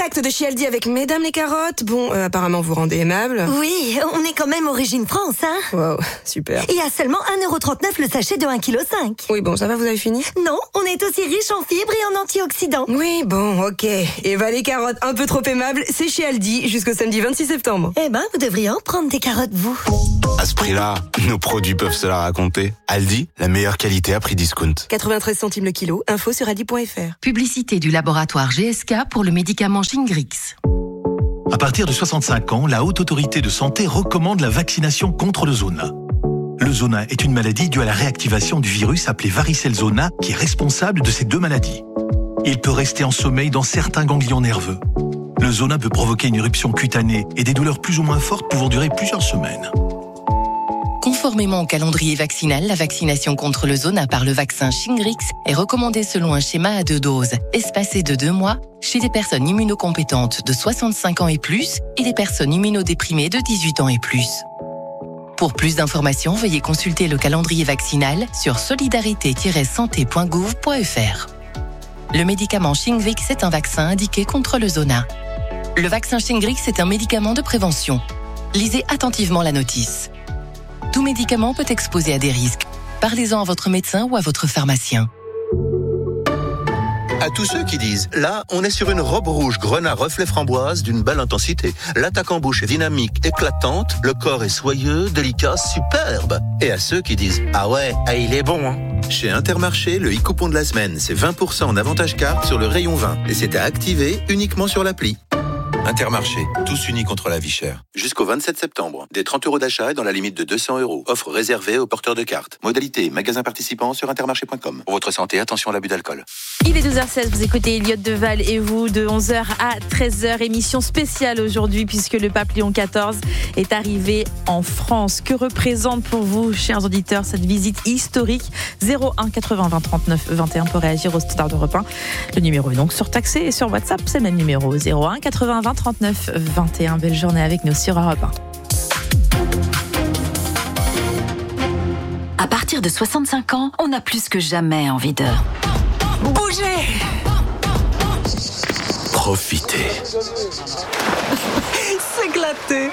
direct de chez Aldi avec Mesdames les carottes. Bon, apparemment vous rendez aimable. Oui, on est quand même Origine France, hein. Wow, super. Et à seulement 1,39€ le sachet de 1,5 kg. Oui, bon, ça va, vous avez fini? Non, on est aussi riche en fibres et en antioxydants. Oui, bon, ok. Eva les carottes, un peu trop aimable, c'est chez Aldi jusqu'au samedi 26 septembre. Eh ben, vous devriez en prendre des carottes, vous. À ce prix-là, nos produits peuvent se la raconter. Aldi, la meilleure qualité à prix discount. 93 centimes le kilo, info sur aldi.fr. Publicité du laboratoire GSK pour le médicament Shingrix. À partir de 65 ans, la Haute Autorité de Santé recommande la vaccination contre le zona. Le zona est une maladie due à la réactivation du virus appelé varicelle zona qui est responsable de ces deux maladies. Il peut rester en sommeil dans certains ganglions nerveux. Le zona peut provoquer une éruption cutanée et des douleurs plus ou moins fortes pouvant durer plusieurs semaines. Conformément au calendrier vaccinal, la vaccination contre le zona par le vaccin Shingrix est recommandée selon un schéma à 2 doses, espacé de 2 mois, chez des personnes immunocompétentes de 65 ans et plus et des personnes immunodéprimées de 18 ans et plus. Pour plus d'informations, veuillez consulter le calendrier vaccinal sur solidarité-santé.gouv.fr. Le médicament Shingrix est un vaccin indiqué contre le zona. Le vaccin Shingrix est un médicament de prévention. Lisez attentivement la notice. Tout médicament peut exposer à des risques. Parlez-en à votre médecin ou à votre pharmacien. À tous ceux qui disent, là, on est sur une robe rouge grenat reflet framboise d'une belle intensité. L'attaque en bouche est dynamique, éclatante, le corps est soyeux, délicat, superbe. Et à ceux qui disent, ah ouais, il est bon, hein. Chez Intermarché, le e-coupon de la semaine, c'est 20% en avantage carte sur le rayon 20. Et c'est à activer uniquement sur l'appli. Intermarché, tous unis contre la vie chère. Jusqu'au 27 septembre, des 30 € d'achat dans la limite de 200 €. Offre réservée aux porteurs de cartes. Modalité, magasin participant sur intermarché.com. Pour votre santé, attention à l'abus d'alcool. Il est 12h16, vous écoutez Elliott Deval et vous de 11h à 13h. Émission spéciale aujourd'hui puisque le pape Léon XIV est arrivé en France. Que représente pour vous, chers auditeurs, cette visite historique? 01 80 20 39 21 pour réagir au standard d'Europe 1. Le numéro est donc surtaxé et sur WhatsApp, c'est le même numéro. 01 80 20 39 21. Belle journée avec nous sur Europe 1. À partir de 65 ans, on a plus que jamais envie de bouger. Profitez. S'éclater.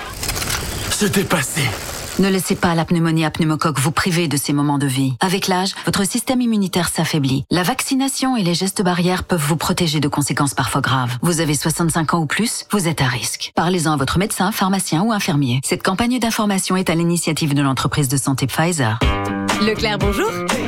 Se dépasser. Ne laissez pas la pneumonie à pneumocoque vous priver de ces moments de vie. Avec l'âge, votre système immunitaire s'affaiblit. La vaccination et les gestes barrières peuvent vous protéger de conséquences parfois graves. Vous avez 65 ans ou plus, vous êtes à risque. Parlez-en à votre médecin, pharmacien ou infirmier. Cette campagne d'information est à l'initiative de l'entreprise de santé Pfizer. Leclerc, bonjour.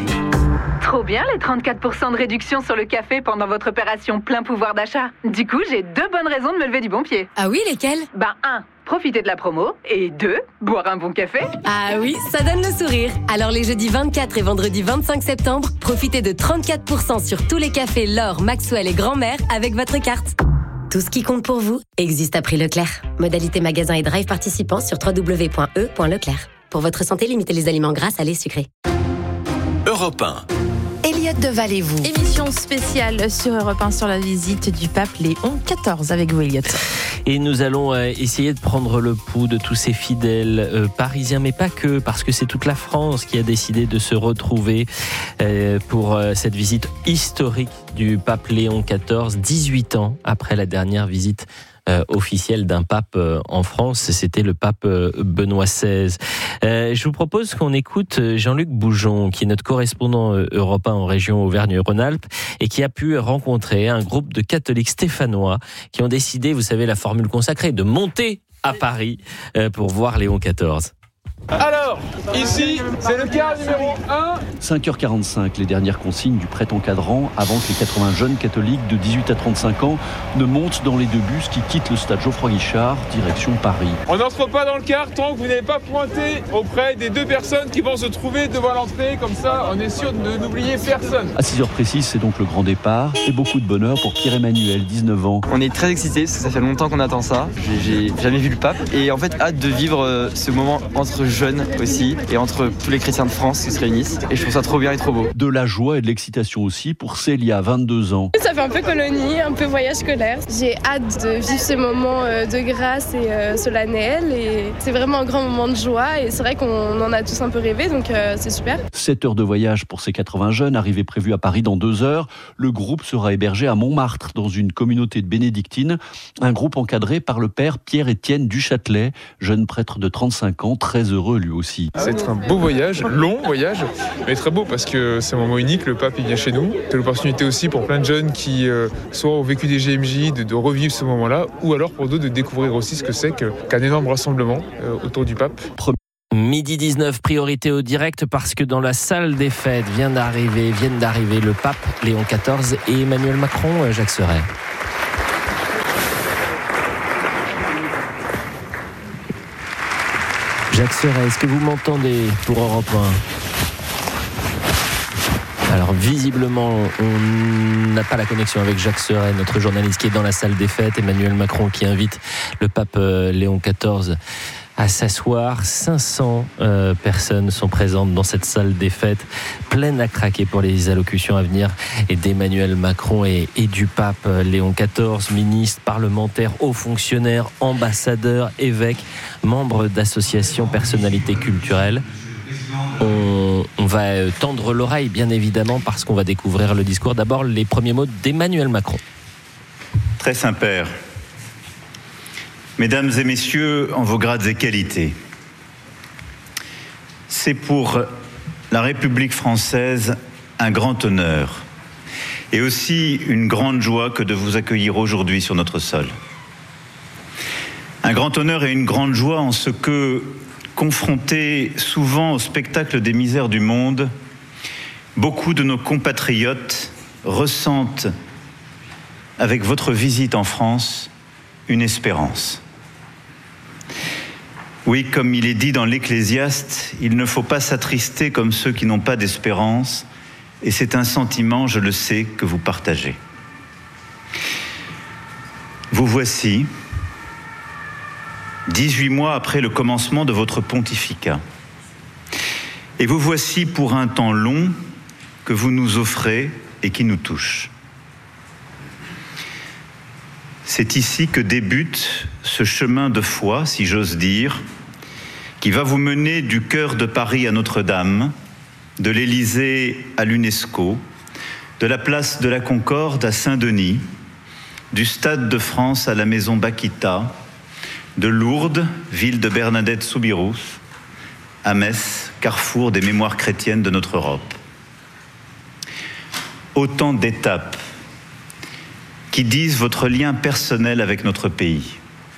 Trop bien les 34% de réduction sur le café pendant votre opération plein pouvoir d'achat. Du coup, j'ai 2 bonnes raisons de me lever du bon pied. Ah oui, lesquelles? 1. Profiter de la promo. Et 2. Boire un bon café. Ah oui, ça donne le sourire. Alors les jeudis 24 et vendredi 25 septembre, profitez de 34% sur tous les cafés L'Or, Maxwell et Grand-Mère avec votre carte. Tout ce qui compte pour vous existe à prix Leclerc. Modalité magasin et drive participants sur www.e.leclerc. Pour votre santé, limitez les aliments gras, salés, sucrés. Europe 1. Elliott Deval et vous. Émission spéciale sur Europe 1 sur la visite du pape Léon XIV avec vous, Elliott. Et nous allons essayer de prendre le pouls de tous ces fidèles parisiens, mais pas que, parce que c'est toute la France qui a décidé de se retrouver pour cette visite historique du pape Léon XIV, 18 ans après la dernière visite officielle d'un pape en France, c'était le pape Benoît XVI. Je vous propose qu'on écoute Jean-Luc Boujon, qui est notre correspondant Europe 1 en région Auvergne-Rhône-Alpes et qui a pu rencontrer un groupe de catholiques stéphanois qui ont décidé, vous savez, la formule consacrée, de monter à Paris pour voir Léon XIV. Alors, ici, c'est le quart numéro 1. 5h45, les dernières consignes du prêtre encadrant avant que les 80 jeunes catholiques de 18 à 35 ans ne montent dans les 2 bus qui quittent le stade Geoffroy-Guichard, direction Paris. On n'entre pas dans le car tant que vous n'avez pas pointé auprès des 2 personnes qui vont se trouver devant l'entrée. Comme ça, on est sûr de n'oublier personne. À 6h précises, c'est donc le grand départ et beaucoup de bonheur pour Pierre-Emmanuel, 19 ans. On est très excités parce que ça fait longtemps qu'on attend ça. J'ai jamais vu le pape et en fait, hâte de vivre ce moment entre jeunes aussi, et entre tous les chrétiens de France qui se réunissent. Et je trouve ça trop bien et trop beau. De la joie et de l'excitation aussi pour Célia, 22 ans. Ça fait un peu colonie, un peu voyage scolaire. J'ai hâte de vivre ce moment de grâce et solennel. Et c'est vraiment un grand moment de joie. Et c'est vrai qu'on en a tous un peu rêvé, donc c'est super. 7 heures de voyage pour ces 80 jeunes, arrivée prévue à Paris dans 2 heures. Le groupe sera hébergé à Montmartre, dans une communauté de bénédictines. Un groupe encadré par le père Pierre-Étienne Duchâtelet, jeune prêtre de 35 ans, très heureux lui aussi. C'est un beau voyage, long voyage, mais très beau parce que c'est un moment unique, le pape il vient chez nous. C'est l'opportunité aussi pour plein de jeunes qui soit ont vécu des GMJ de revivre ce moment-là, ou alors pour d'autres de découvrir aussi ce que c'est qu'un énorme rassemblement autour du pape. Midi 19, priorité au direct parce que dans la salle des fêtes viennent d'arriver le pape Léon XIV et Emmanuel Macron, Jacques Serret. Jacques Serret, est-ce que vous m'entendez pour Europe 1 ? Alors visiblement, on n'a pas la connexion avec Jacques Serret, notre journaliste qui est dans la salle des fêtes. Emmanuel Macron qui invite le pape Léon XIV à s'asseoir. 500 personnes sont présentes dans cette salle des fêtes, pleine à craquer pour les allocutions à venir et d'Emmanuel Macron et du pape Léon XIV, ministres, parlementaires, hauts fonctionnaires, ambassadeurs, évêques, membres d'associations, personnalités culturelles. On va tendre l'oreille, bien évidemment, parce qu'on va découvrir le discours. D'abord, les premiers mots d'Emmanuel Macron. Très Saint-Père, Mesdames et Messieurs, en vos grades et qualités, c'est pour la République française un grand honneur et aussi une grande joie que de vous accueillir aujourd'hui sur notre sol. Un grand honneur et une grande joie en ce que, confrontés souvent au spectacle des misères du monde, beaucoup de nos compatriotes ressentent, avec votre visite en France, une espérance. Oui, comme il est dit dans l'Ecclésiaste, il ne faut pas s'attrister comme ceux qui n'ont pas d'espérance, et c'est un sentiment, je le sais, que vous partagez. Vous voici, 18 mois après le commencement de votre pontificat, et vous voici pour un temps long que vous nous offrez et qui nous touche. C'est ici que débute ce chemin de foi, si j'ose dire, qui va vous mener du cœur de Paris à Notre-Dame, de l'Élysée à l'UNESCO, de la place de la Concorde à Saint-Denis, du Stade de France à la Maison Bakita, de Lourdes, ville de Bernadette Soubirous, à Metz, carrefour des mémoires chrétiennes de notre Europe. Autant d'étapes qui disent votre lien personnel avec notre pays.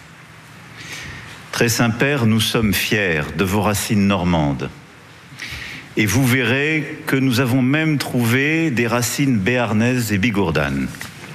Très Saint-Père, nous sommes fiers de vos racines normandes. Et vous verrez que nous avons même trouvé des racines béarnaises et bigourdanes.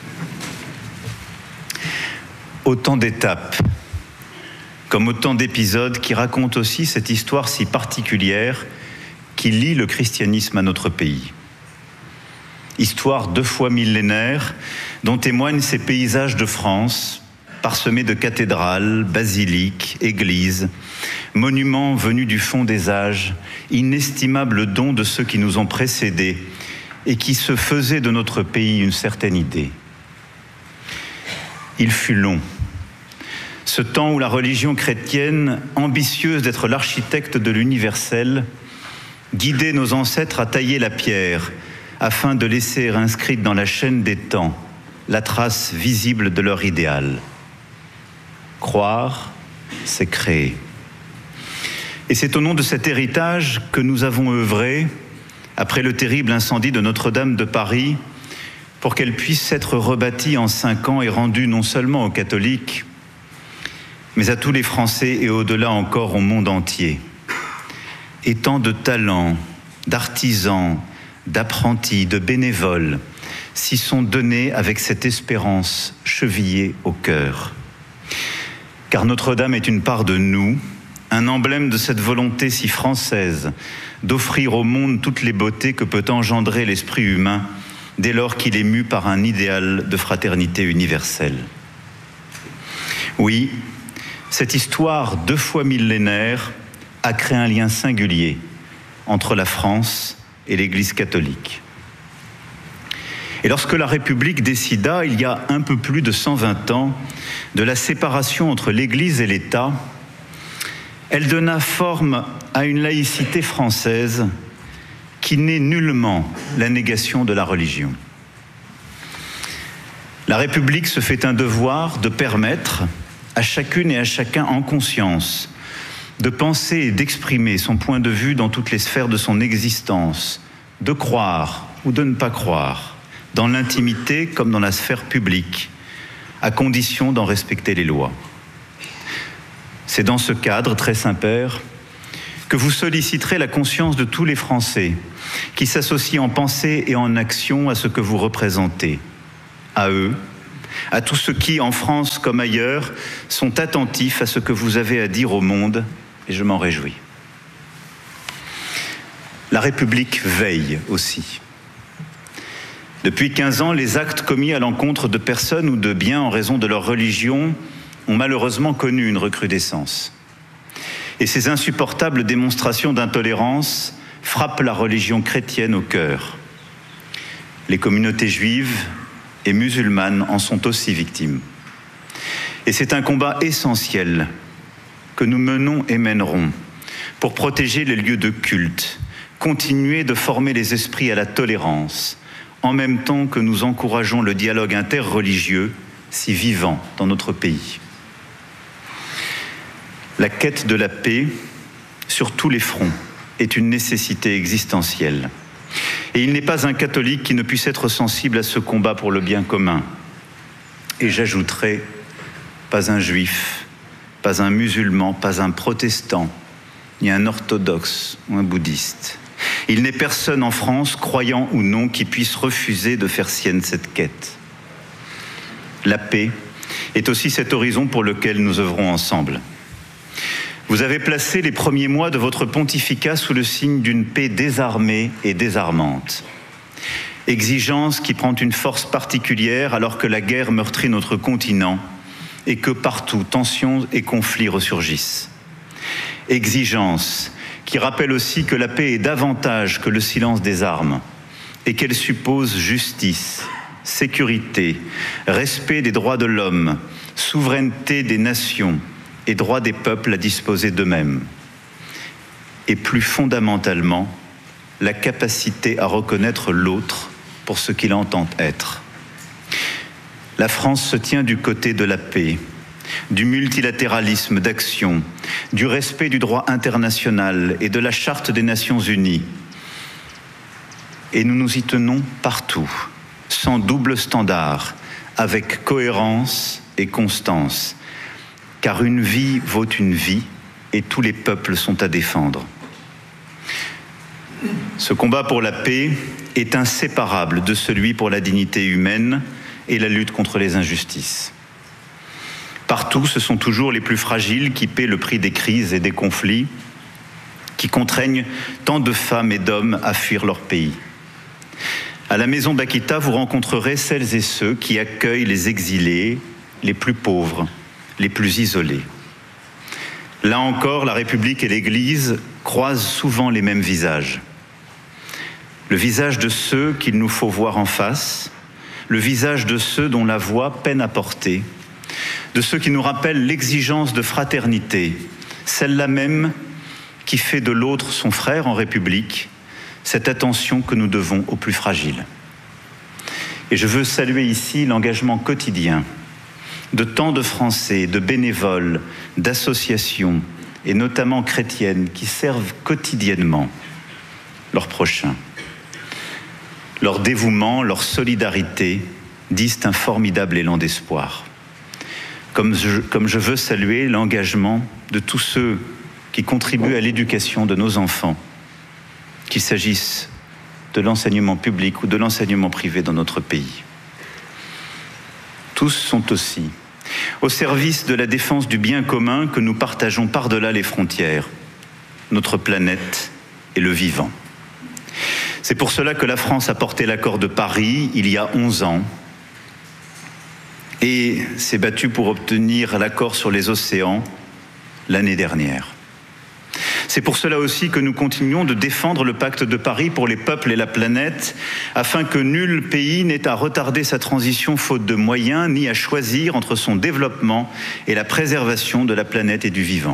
Autant d'étapes, comme autant d'épisodes qui racontent aussi cette histoire si particulière qui lie le christianisme à notre pays. Histoire 2 fois millénaire, dont témoignent ces paysages de France, parsemés de cathédrales, basiliques, églises, monuments venus du fond des âges, inestimables dons de ceux qui nous ont précédés et qui se faisaient de notre pays une certaine idée. Il fut long, ce temps où la religion chrétienne, ambitieuse d'être l'architecte de l'universel, guidait nos ancêtres à tailler la pierre, afin de laisser inscrite dans la chaîne des temps la trace visible de leur idéal. Croire, c'est créer. Et c'est au nom de cet héritage que nous avons œuvré, après le terrible incendie de Notre-Dame de Paris, pour qu'elle puisse être rebâtie en 5 ans et rendue non seulement aux catholiques, mais à tous les Français et au-delà encore au monde entier. Et tant de talents, d'artisans, d'apprentis, de bénévoles s'y sont donnés avec cette espérance chevillée au cœur. Car Notre-Dame est une part de nous, un emblème de cette volonté si française d'offrir au monde toutes les beautés que peut engendrer l'esprit humain dès lors qu'il est mu par un idéal de fraternité universelle. Oui, cette histoire 2 fois millénaire a créé un lien singulier entre la France et l'Église catholique. Et lorsque la République décida, il y a un peu plus de 120 ans, de la séparation entre l'Église et l'État, elle donna forme à une laïcité française qui n'est nullement la négation de la religion. La République se fait un devoir de permettre à chacune et à chacun en conscience de penser et d'exprimer son point de vue dans toutes les sphères de son existence, de croire ou de ne pas croire, dans l'intimité comme dans la sphère publique, à condition d'en respecter les lois. C'est dans ce cadre, très Saint-Père, que vous solliciterez la conscience de tous les Français qui s'associent en pensée et en action à ce que vous représentez, à eux, à tous ceux qui, en France comme ailleurs, sont attentifs à ce que vous avez à dire au monde, et je m'en réjouis. La République veille aussi. Depuis 15 ans, les actes commis à l'encontre de personnes ou de biens en raison de leur religion ont malheureusement connu une recrudescence. Et ces insupportables démonstrations d'intolérance frappent la religion chrétienne au cœur. Les communautés juives et musulmanes en sont aussi victimes. Et c'est un combat essentiel que nous menons et mènerons pour protéger les lieux de culte, continuer de former les esprits à la tolérance, en même temps que nous encourageons le dialogue interreligieux si vivant dans notre pays. La quête de la paix sur tous les fronts est une nécessité existentielle. Et il n'est pas un catholique qui ne puisse être sensible à ce combat pour le bien commun. Et j'ajouterai, pas un juif, pas un musulman, pas un protestant, ni un orthodoxe ou un bouddhiste. Il n'est personne en France, croyant ou non, qui puisse refuser de faire sienne cette quête. La paix est aussi cet horizon pour lequel nous œuvrons ensemble. Vous avez placé les premiers mois de votre pontificat sous le signe d'une paix désarmée et désarmante. Exigence qui prend une force particulière alors que la guerre meurtrit notre continent et que partout tensions et conflits ressurgissent. Exigence qui rappelle aussi que la paix est davantage que le silence des armes et qu'elle suppose justice, sécurité, respect des droits de l'homme, souveraineté des nations et droit des peuples à disposer d'eux-mêmes. Et plus fondamentalement, la capacité à reconnaître l'autre pour ce qu'il entend être. La France se tient du côté de la paix, du multilatéralisme d'action, du respect du droit international et de la Charte des Nations Unies. Et nous nous y tenons partout, sans double standard, avec cohérence et constance, car une vie vaut une vie et tous les peuples sont à défendre. Ce combat pour la paix est inséparable de celui pour la dignité humaine et la lutte contre les injustices. Partout, ce sont toujours les plus fragiles qui paient le prix des crises et des conflits, qui contraignent tant de femmes et d'hommes à fuir leur pays. À la Maison d'Akita, vous rencontrerez celles et ceux qui accueillent les exilés, les plus pauvres, les plus isolés. Là encore, la République et l'Église croisent souvent les mêmes visages. Le visage de ceux qu'il nous faut voir en face, le visage de ceux dont la voix peine à porter, de ceux qui nous rappellent l'exigence de fraternité, celle-là même qui fait de l'autre son frère en République, cette attention que nous devons aux plus fragiles. Et je veux saluer ici l'engagement quotidien de tant de Français, de bénévoles, d'associations, et notamment chrétiennes, qui servent quotidiennement leurs prochains. Leur dévouement, leur solidarité disent un formidable élan d'espoir. Comme je veux saluer l'engagement de tous ceux qui contribuent à l'éducation de nos enfants, qu'il s'agisse de l'enseignement public ou de l'enseignement privé dans notre pays. Tous sont aussi au service de la défense du bien commun que nous partageons par-delà les frontières, notre planète et le vivant. C'est pour cela que la France a porté l'accord de Paris il y a 11 ans et s'est battue pour obtenir l'accord sur les océans l'année dernière. C'est pour cela aussi que nous continuons de défendre le pacte de Paris pour les peuples et la planète, afin que nul pays n'ait à retarder sa transition faute de moyens, ni à choisir entre son développement et la préservation de la planète et du vivant.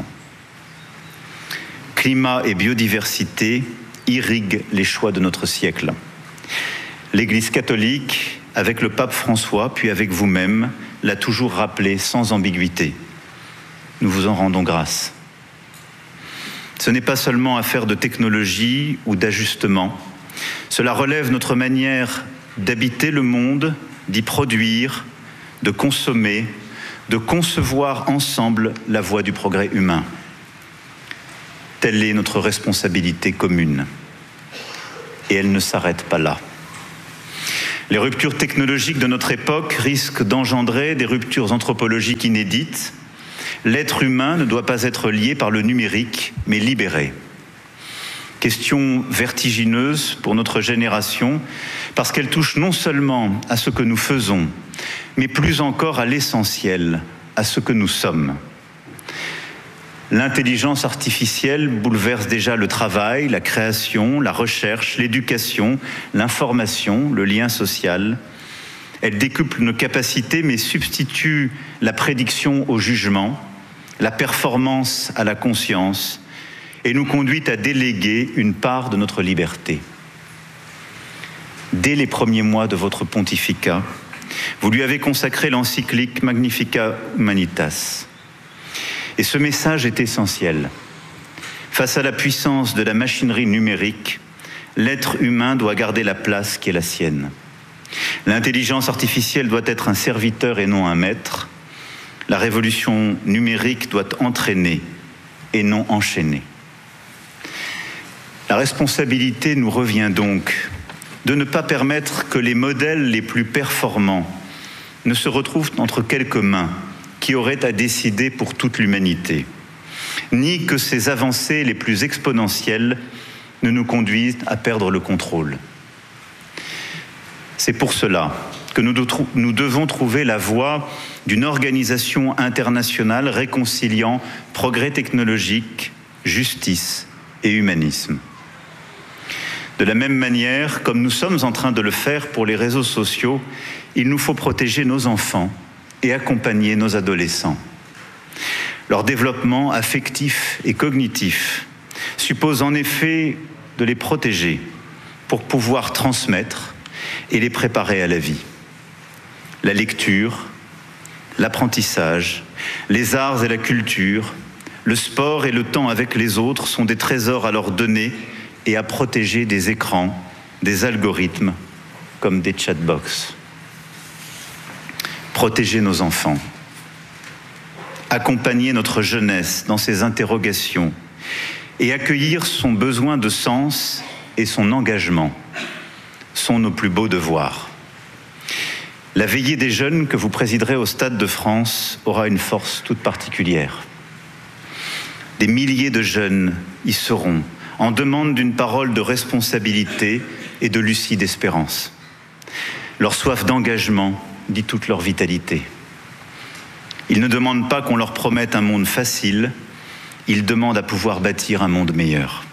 Climat et biodiversité irriguent les choix de notre siècle. L'Église catholique, avec le pape François, puis avec vous-même, l'a toujours rappelé sans ambiguïté. Nous vous en rendons grâce. Ce n'est pas seulement affaire de technologie ou d'ajustement. Cela relève notre manière d'habiter le monde, d'y produire, de consommer, de concevoir ensemble la voie du progrès humain. Telle est notre responsabilité commune. Et elle ne s'arrête pas là. Les ruptures technologiques de notre époque risquent d'engendrer des ruptures anthropologiques inédites. L'être humain ne doit pas être lié par le numérique, mais libéré. Question vertigineuse pour notre génération, parce qu'elle touche non seulement à ce que nous faisons, mais plus encore à l'essentiel, à ce que nous sommes. L'intelligence artificielle bouleverse déjà le travail, la création, la recherche, l'éducation, l'information, le lien social. Elle décuple nos capacités, mais substitue la prédiction au jugement, la performance à la conscience, et nous conduit à déléguer une part de notre liberté. Dès les premiers mois de votre pontificat, vous lui avez consacré l'encyclique Magnificat Humanitas. Et ce message est essentiel. Face à la puissance de la machinerie numérique, l'être humain doit garder la place qui est la sienne. L'intelligence artificielle doit être un serviteur et non un maître. La révolution numérique doit entraîner et non enchaîner. La responsabilité nous revient donc de ne pas permettre que les modèles les plus performants ne se retrouvent entre quelques mains qui auraient à décider pour toute l'humanité, ni que ces avancées les plus exponentielles ne nous conduisent à perdre le contrôle. C'est pour cela que nous devons trouver la voie d'une organisation internationale réconciliant progrès technologique, justice et humanisme. De la même manière, comme nous sommes en train de le faire pour les réseaux sociaux, il nous faut protéger nos enfants et accompagner nos adolescents. Leur développement affectif et cognitif suppose en effet de les protéger pour pouvoir transmettre et les préparer à la vie. La lecture, l'apprentissage, les arts et la culture, le sport et le temps avec les autres sont des trésors à leur donner et à protéger des écrans, des algorithmes, comme des chatbox. Protéger nos enfants, accompagner notre jeunesse dans ses interrogations et accueillir son besoin de sens et son engagement sont nos plus beaux devoirs. La veillée des jeunes que vous présiderez au Stade de France aura une force toute particulière. Des milliers de jeunes y seront, en demande d'une parole de responsabilité et de lucide espérance. Leur soif d'engagement dit toute leur vitalité. Ils ne demandent pas qu'on leur promette un monde facile, ils demandent à pouvoir bâtir un monde meilleur.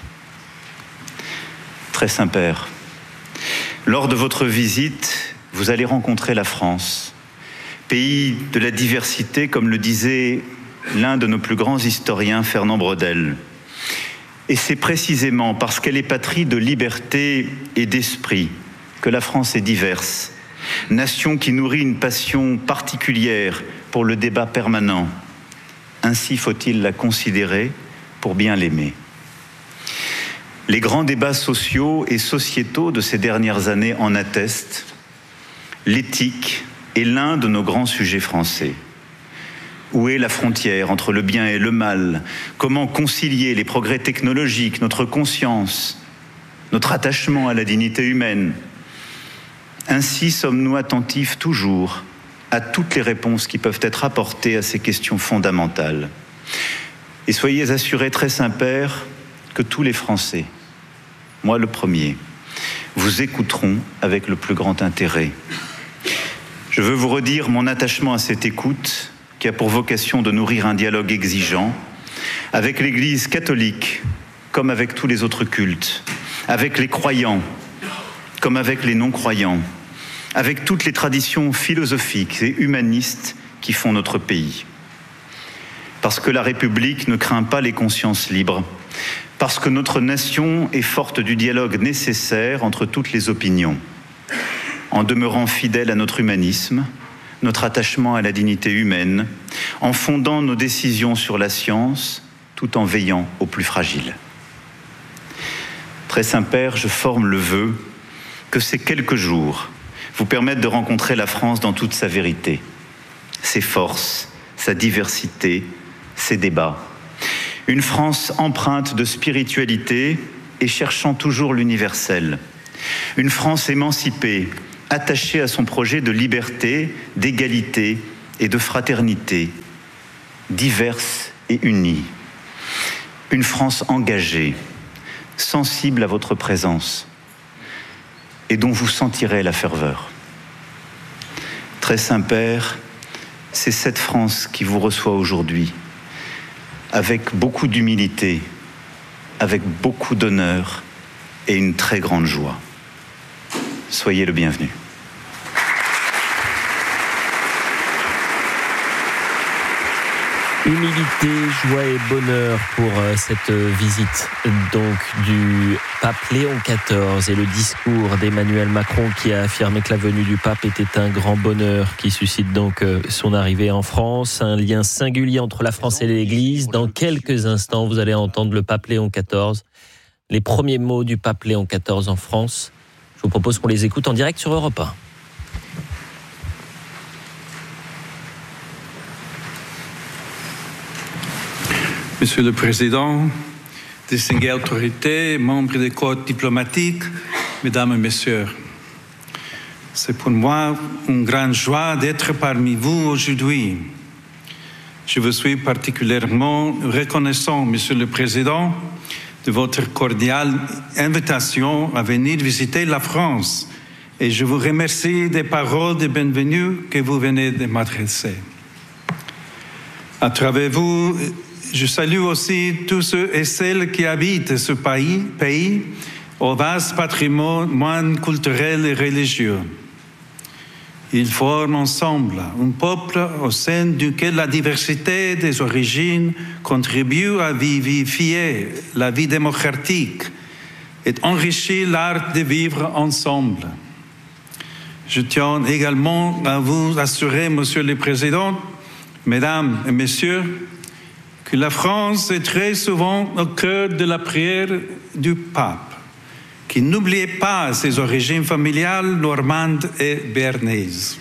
Très Saint-Père, lors de votre visite, vous allez rencontrer la France, pays de la diversité, comme le disait l'un de nos plus grands historiens, Fernand Braudel. Et c'est précisément parce qu'elle est patrie de liberté et d'esprit que la France est diverse, nation qui nourrit une passion particulière pour le débat permanent. Ainsi faut-il la considérer pour bien l'aimer. Les grands débats sociaux et sociétaux de ces dernières années en attestent. L'éthique est l'un de nos grands sujets français. Où est la frontière entre le bien et le mal? Comment concilier les progrès technologiques, notre conscience, notre attachement à la dignité humaine? Ainsi sommes-nous attentifs toujours à toutes les réponses qui peuvent être apportées à ces questions fondamentales. Et soyez assurés, très Saint-Père, que tous les Français, moi le premier, vous écouteront avec le plus grand intérêt. Je veux vous redire mon attachement à cette écoute qui a pour vocation de nourrir un dialogue exigeant avec l'Église catholique comme avec tous les autres cultes, avec les croyants, comme avec les non-croyants, avec toutes les traditions philosophiques et humanistes qui font notre pays. Parce que la République ne craint pas les consciences libres, parce que notre nation est forte du dialogue nécessaire entre toutes les opinions, en demeurant fidèle à notre humanisme, notre attachement à la dignité humaine, en fondant nos décisions sur la science, tout en veillant aux plus fragiles. Très Saint-Père, je forme le vœu que ces quelques jours vous permettent de rencontrer la France dans toute sa vérité, ses forces, sa diversité, ses débats. Une France empreinte de spiritualité et cherchant toujours l'universel. Une France émancipée, attachée à son projet de liberté, d'égalité et de fraternité, diverse et unie. Une France engagée, sensible à votre présence et dont vous sentirez la ferveur. Très Saint-Père, c'est cette France qui vous reçoit aujourd'hui, avec beaucoup d'humilité, avec beaucoup d'honneur et une très grande joie. Soyez le bienvenu. Humilité, joie et bonheur pour cette visite donc du pape Léon XIV et le discours d'Emmanuel Macron qui a affirmé que la venue du pape était un grand bonheur qui suscite donc son arrivée en France. Un lien singulier entre la France et l'Église. Dans quelques instants, vous allez entendre le pape Léon XIV. Les premiers mots du pape Léon XIV en France. Je vous propose qu'on les écoute en direct sur Europe 1. Monsieur le Président, distinguées autorités, membres des corps diplomatiques, Mesdames et Messieurs, c'est pour moi une grande joie d'être parmi vous aujourd'hui. Je vous suis particulièrement reconnaissant, Monsieur le Président, de votre cordiale invitation à venir visiter la France et je vous remercie des paroles de bienvenue que vous venez de m'adresser. À travers vous, je salue aussi tous ceux et celles qui habitent ce pays au vaste patrimoine culturel et religieux. Ils forment ensemble un peuple au sein duquel la diversité des origines contribue à vivifier la vie démocratique et enrichir l'art de vivre ensemble. Je tiens également à vous assurer, Monsieur le Président, Mesdames et Messieurs, que la France est très souvent au cœur de la prière du pape, qui n'oubliait pas ses origines familiales normandes et béarnaises.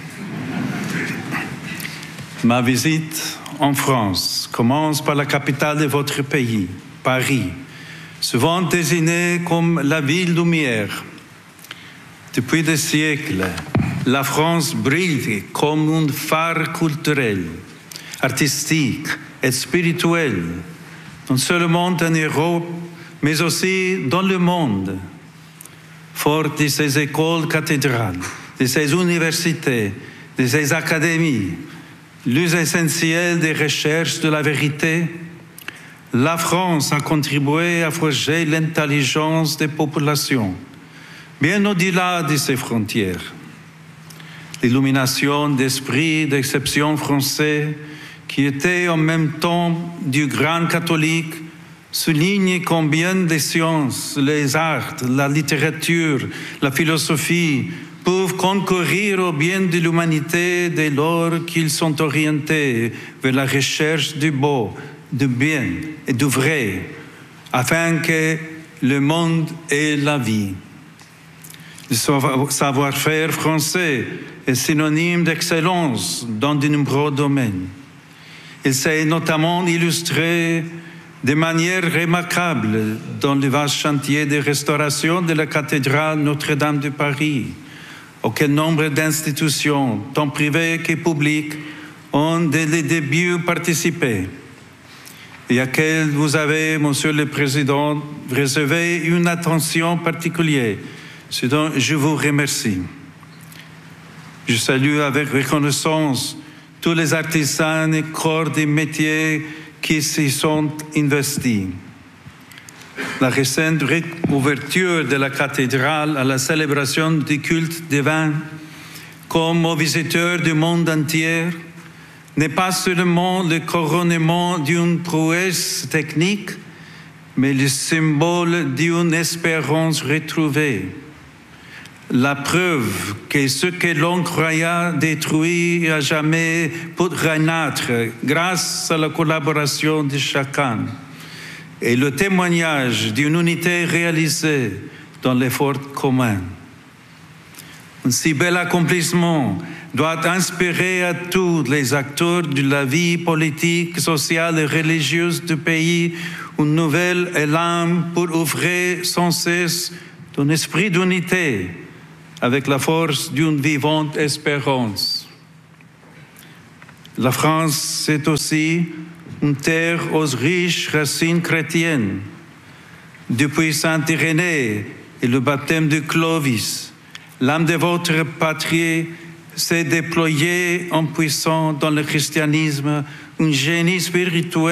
Ma visite en France commence par la capitale de votre pays, Paris, souvent désignée comme la ville lumière. Depuis des siècles, la France brille comme un phare culturel, artistique et spirituel, non seulement en Europe, mais aussi dans le monde. Forte de ses écoles cathédrales, de ses universités, de ses académies, lieux essentiels des recherches de la vérité, la France a contribué à forger l'intelligence des populations, bien au-delà de ses frontières. L'illumination d'esprit d'exception français, qui était en même temps du grand catholique, souligne combien les sciences, les arts, la littérature, la philosophie peuvent concourir au bien de l'humanité dès lors qu'ils sont orientés vers la recherche du beau, du bien et du vrai, afin que le monde ait la vie. Le savoir-faire français est synonyme d'excellence dans de nombreux domaines. Il s'est notamment illustré de manière remarquable dans le vaste chantier de restauration de la cathédrale Notre-Dame de Paris, auquel nombre d'institutions, tant privées que publiques, ont dès le début participé, et à laquelle vous avez, Monsieur le Président, réservé une attention particulière, ce dont je vous remercie. Je salue avec reconnaissance tous les artisans et corps des métiers qui s'y sont investis. La récente ouverture de la cathédrale à la célébration du culte divin, comme aux visiteurs du monde entier, n'est pas seulement le couronnement d'une prouesse technique, mais le symbole d'une espérance retrouvée. La preuve que ce que l'on croyait détruit à jamais peut renaître grâce à la collaboration de chacun et le témoignage d'une unité réalisée dans l'effort commun. Un si bel accomplissement doit inspirer à tous les acteurs de la vie politique, sociale et religieuse du pays un nouvel élan pour offrir sans cesse un esprit d'unité avec la force d'une vivante espérance. La France, c'est aussi une terre aux riches racines chrétiennes. Depuis Saint-Irénée et le baptême de Clovis, l'âme de votre patrie s'est déployée en puissant dans le christianisme un génie spirituel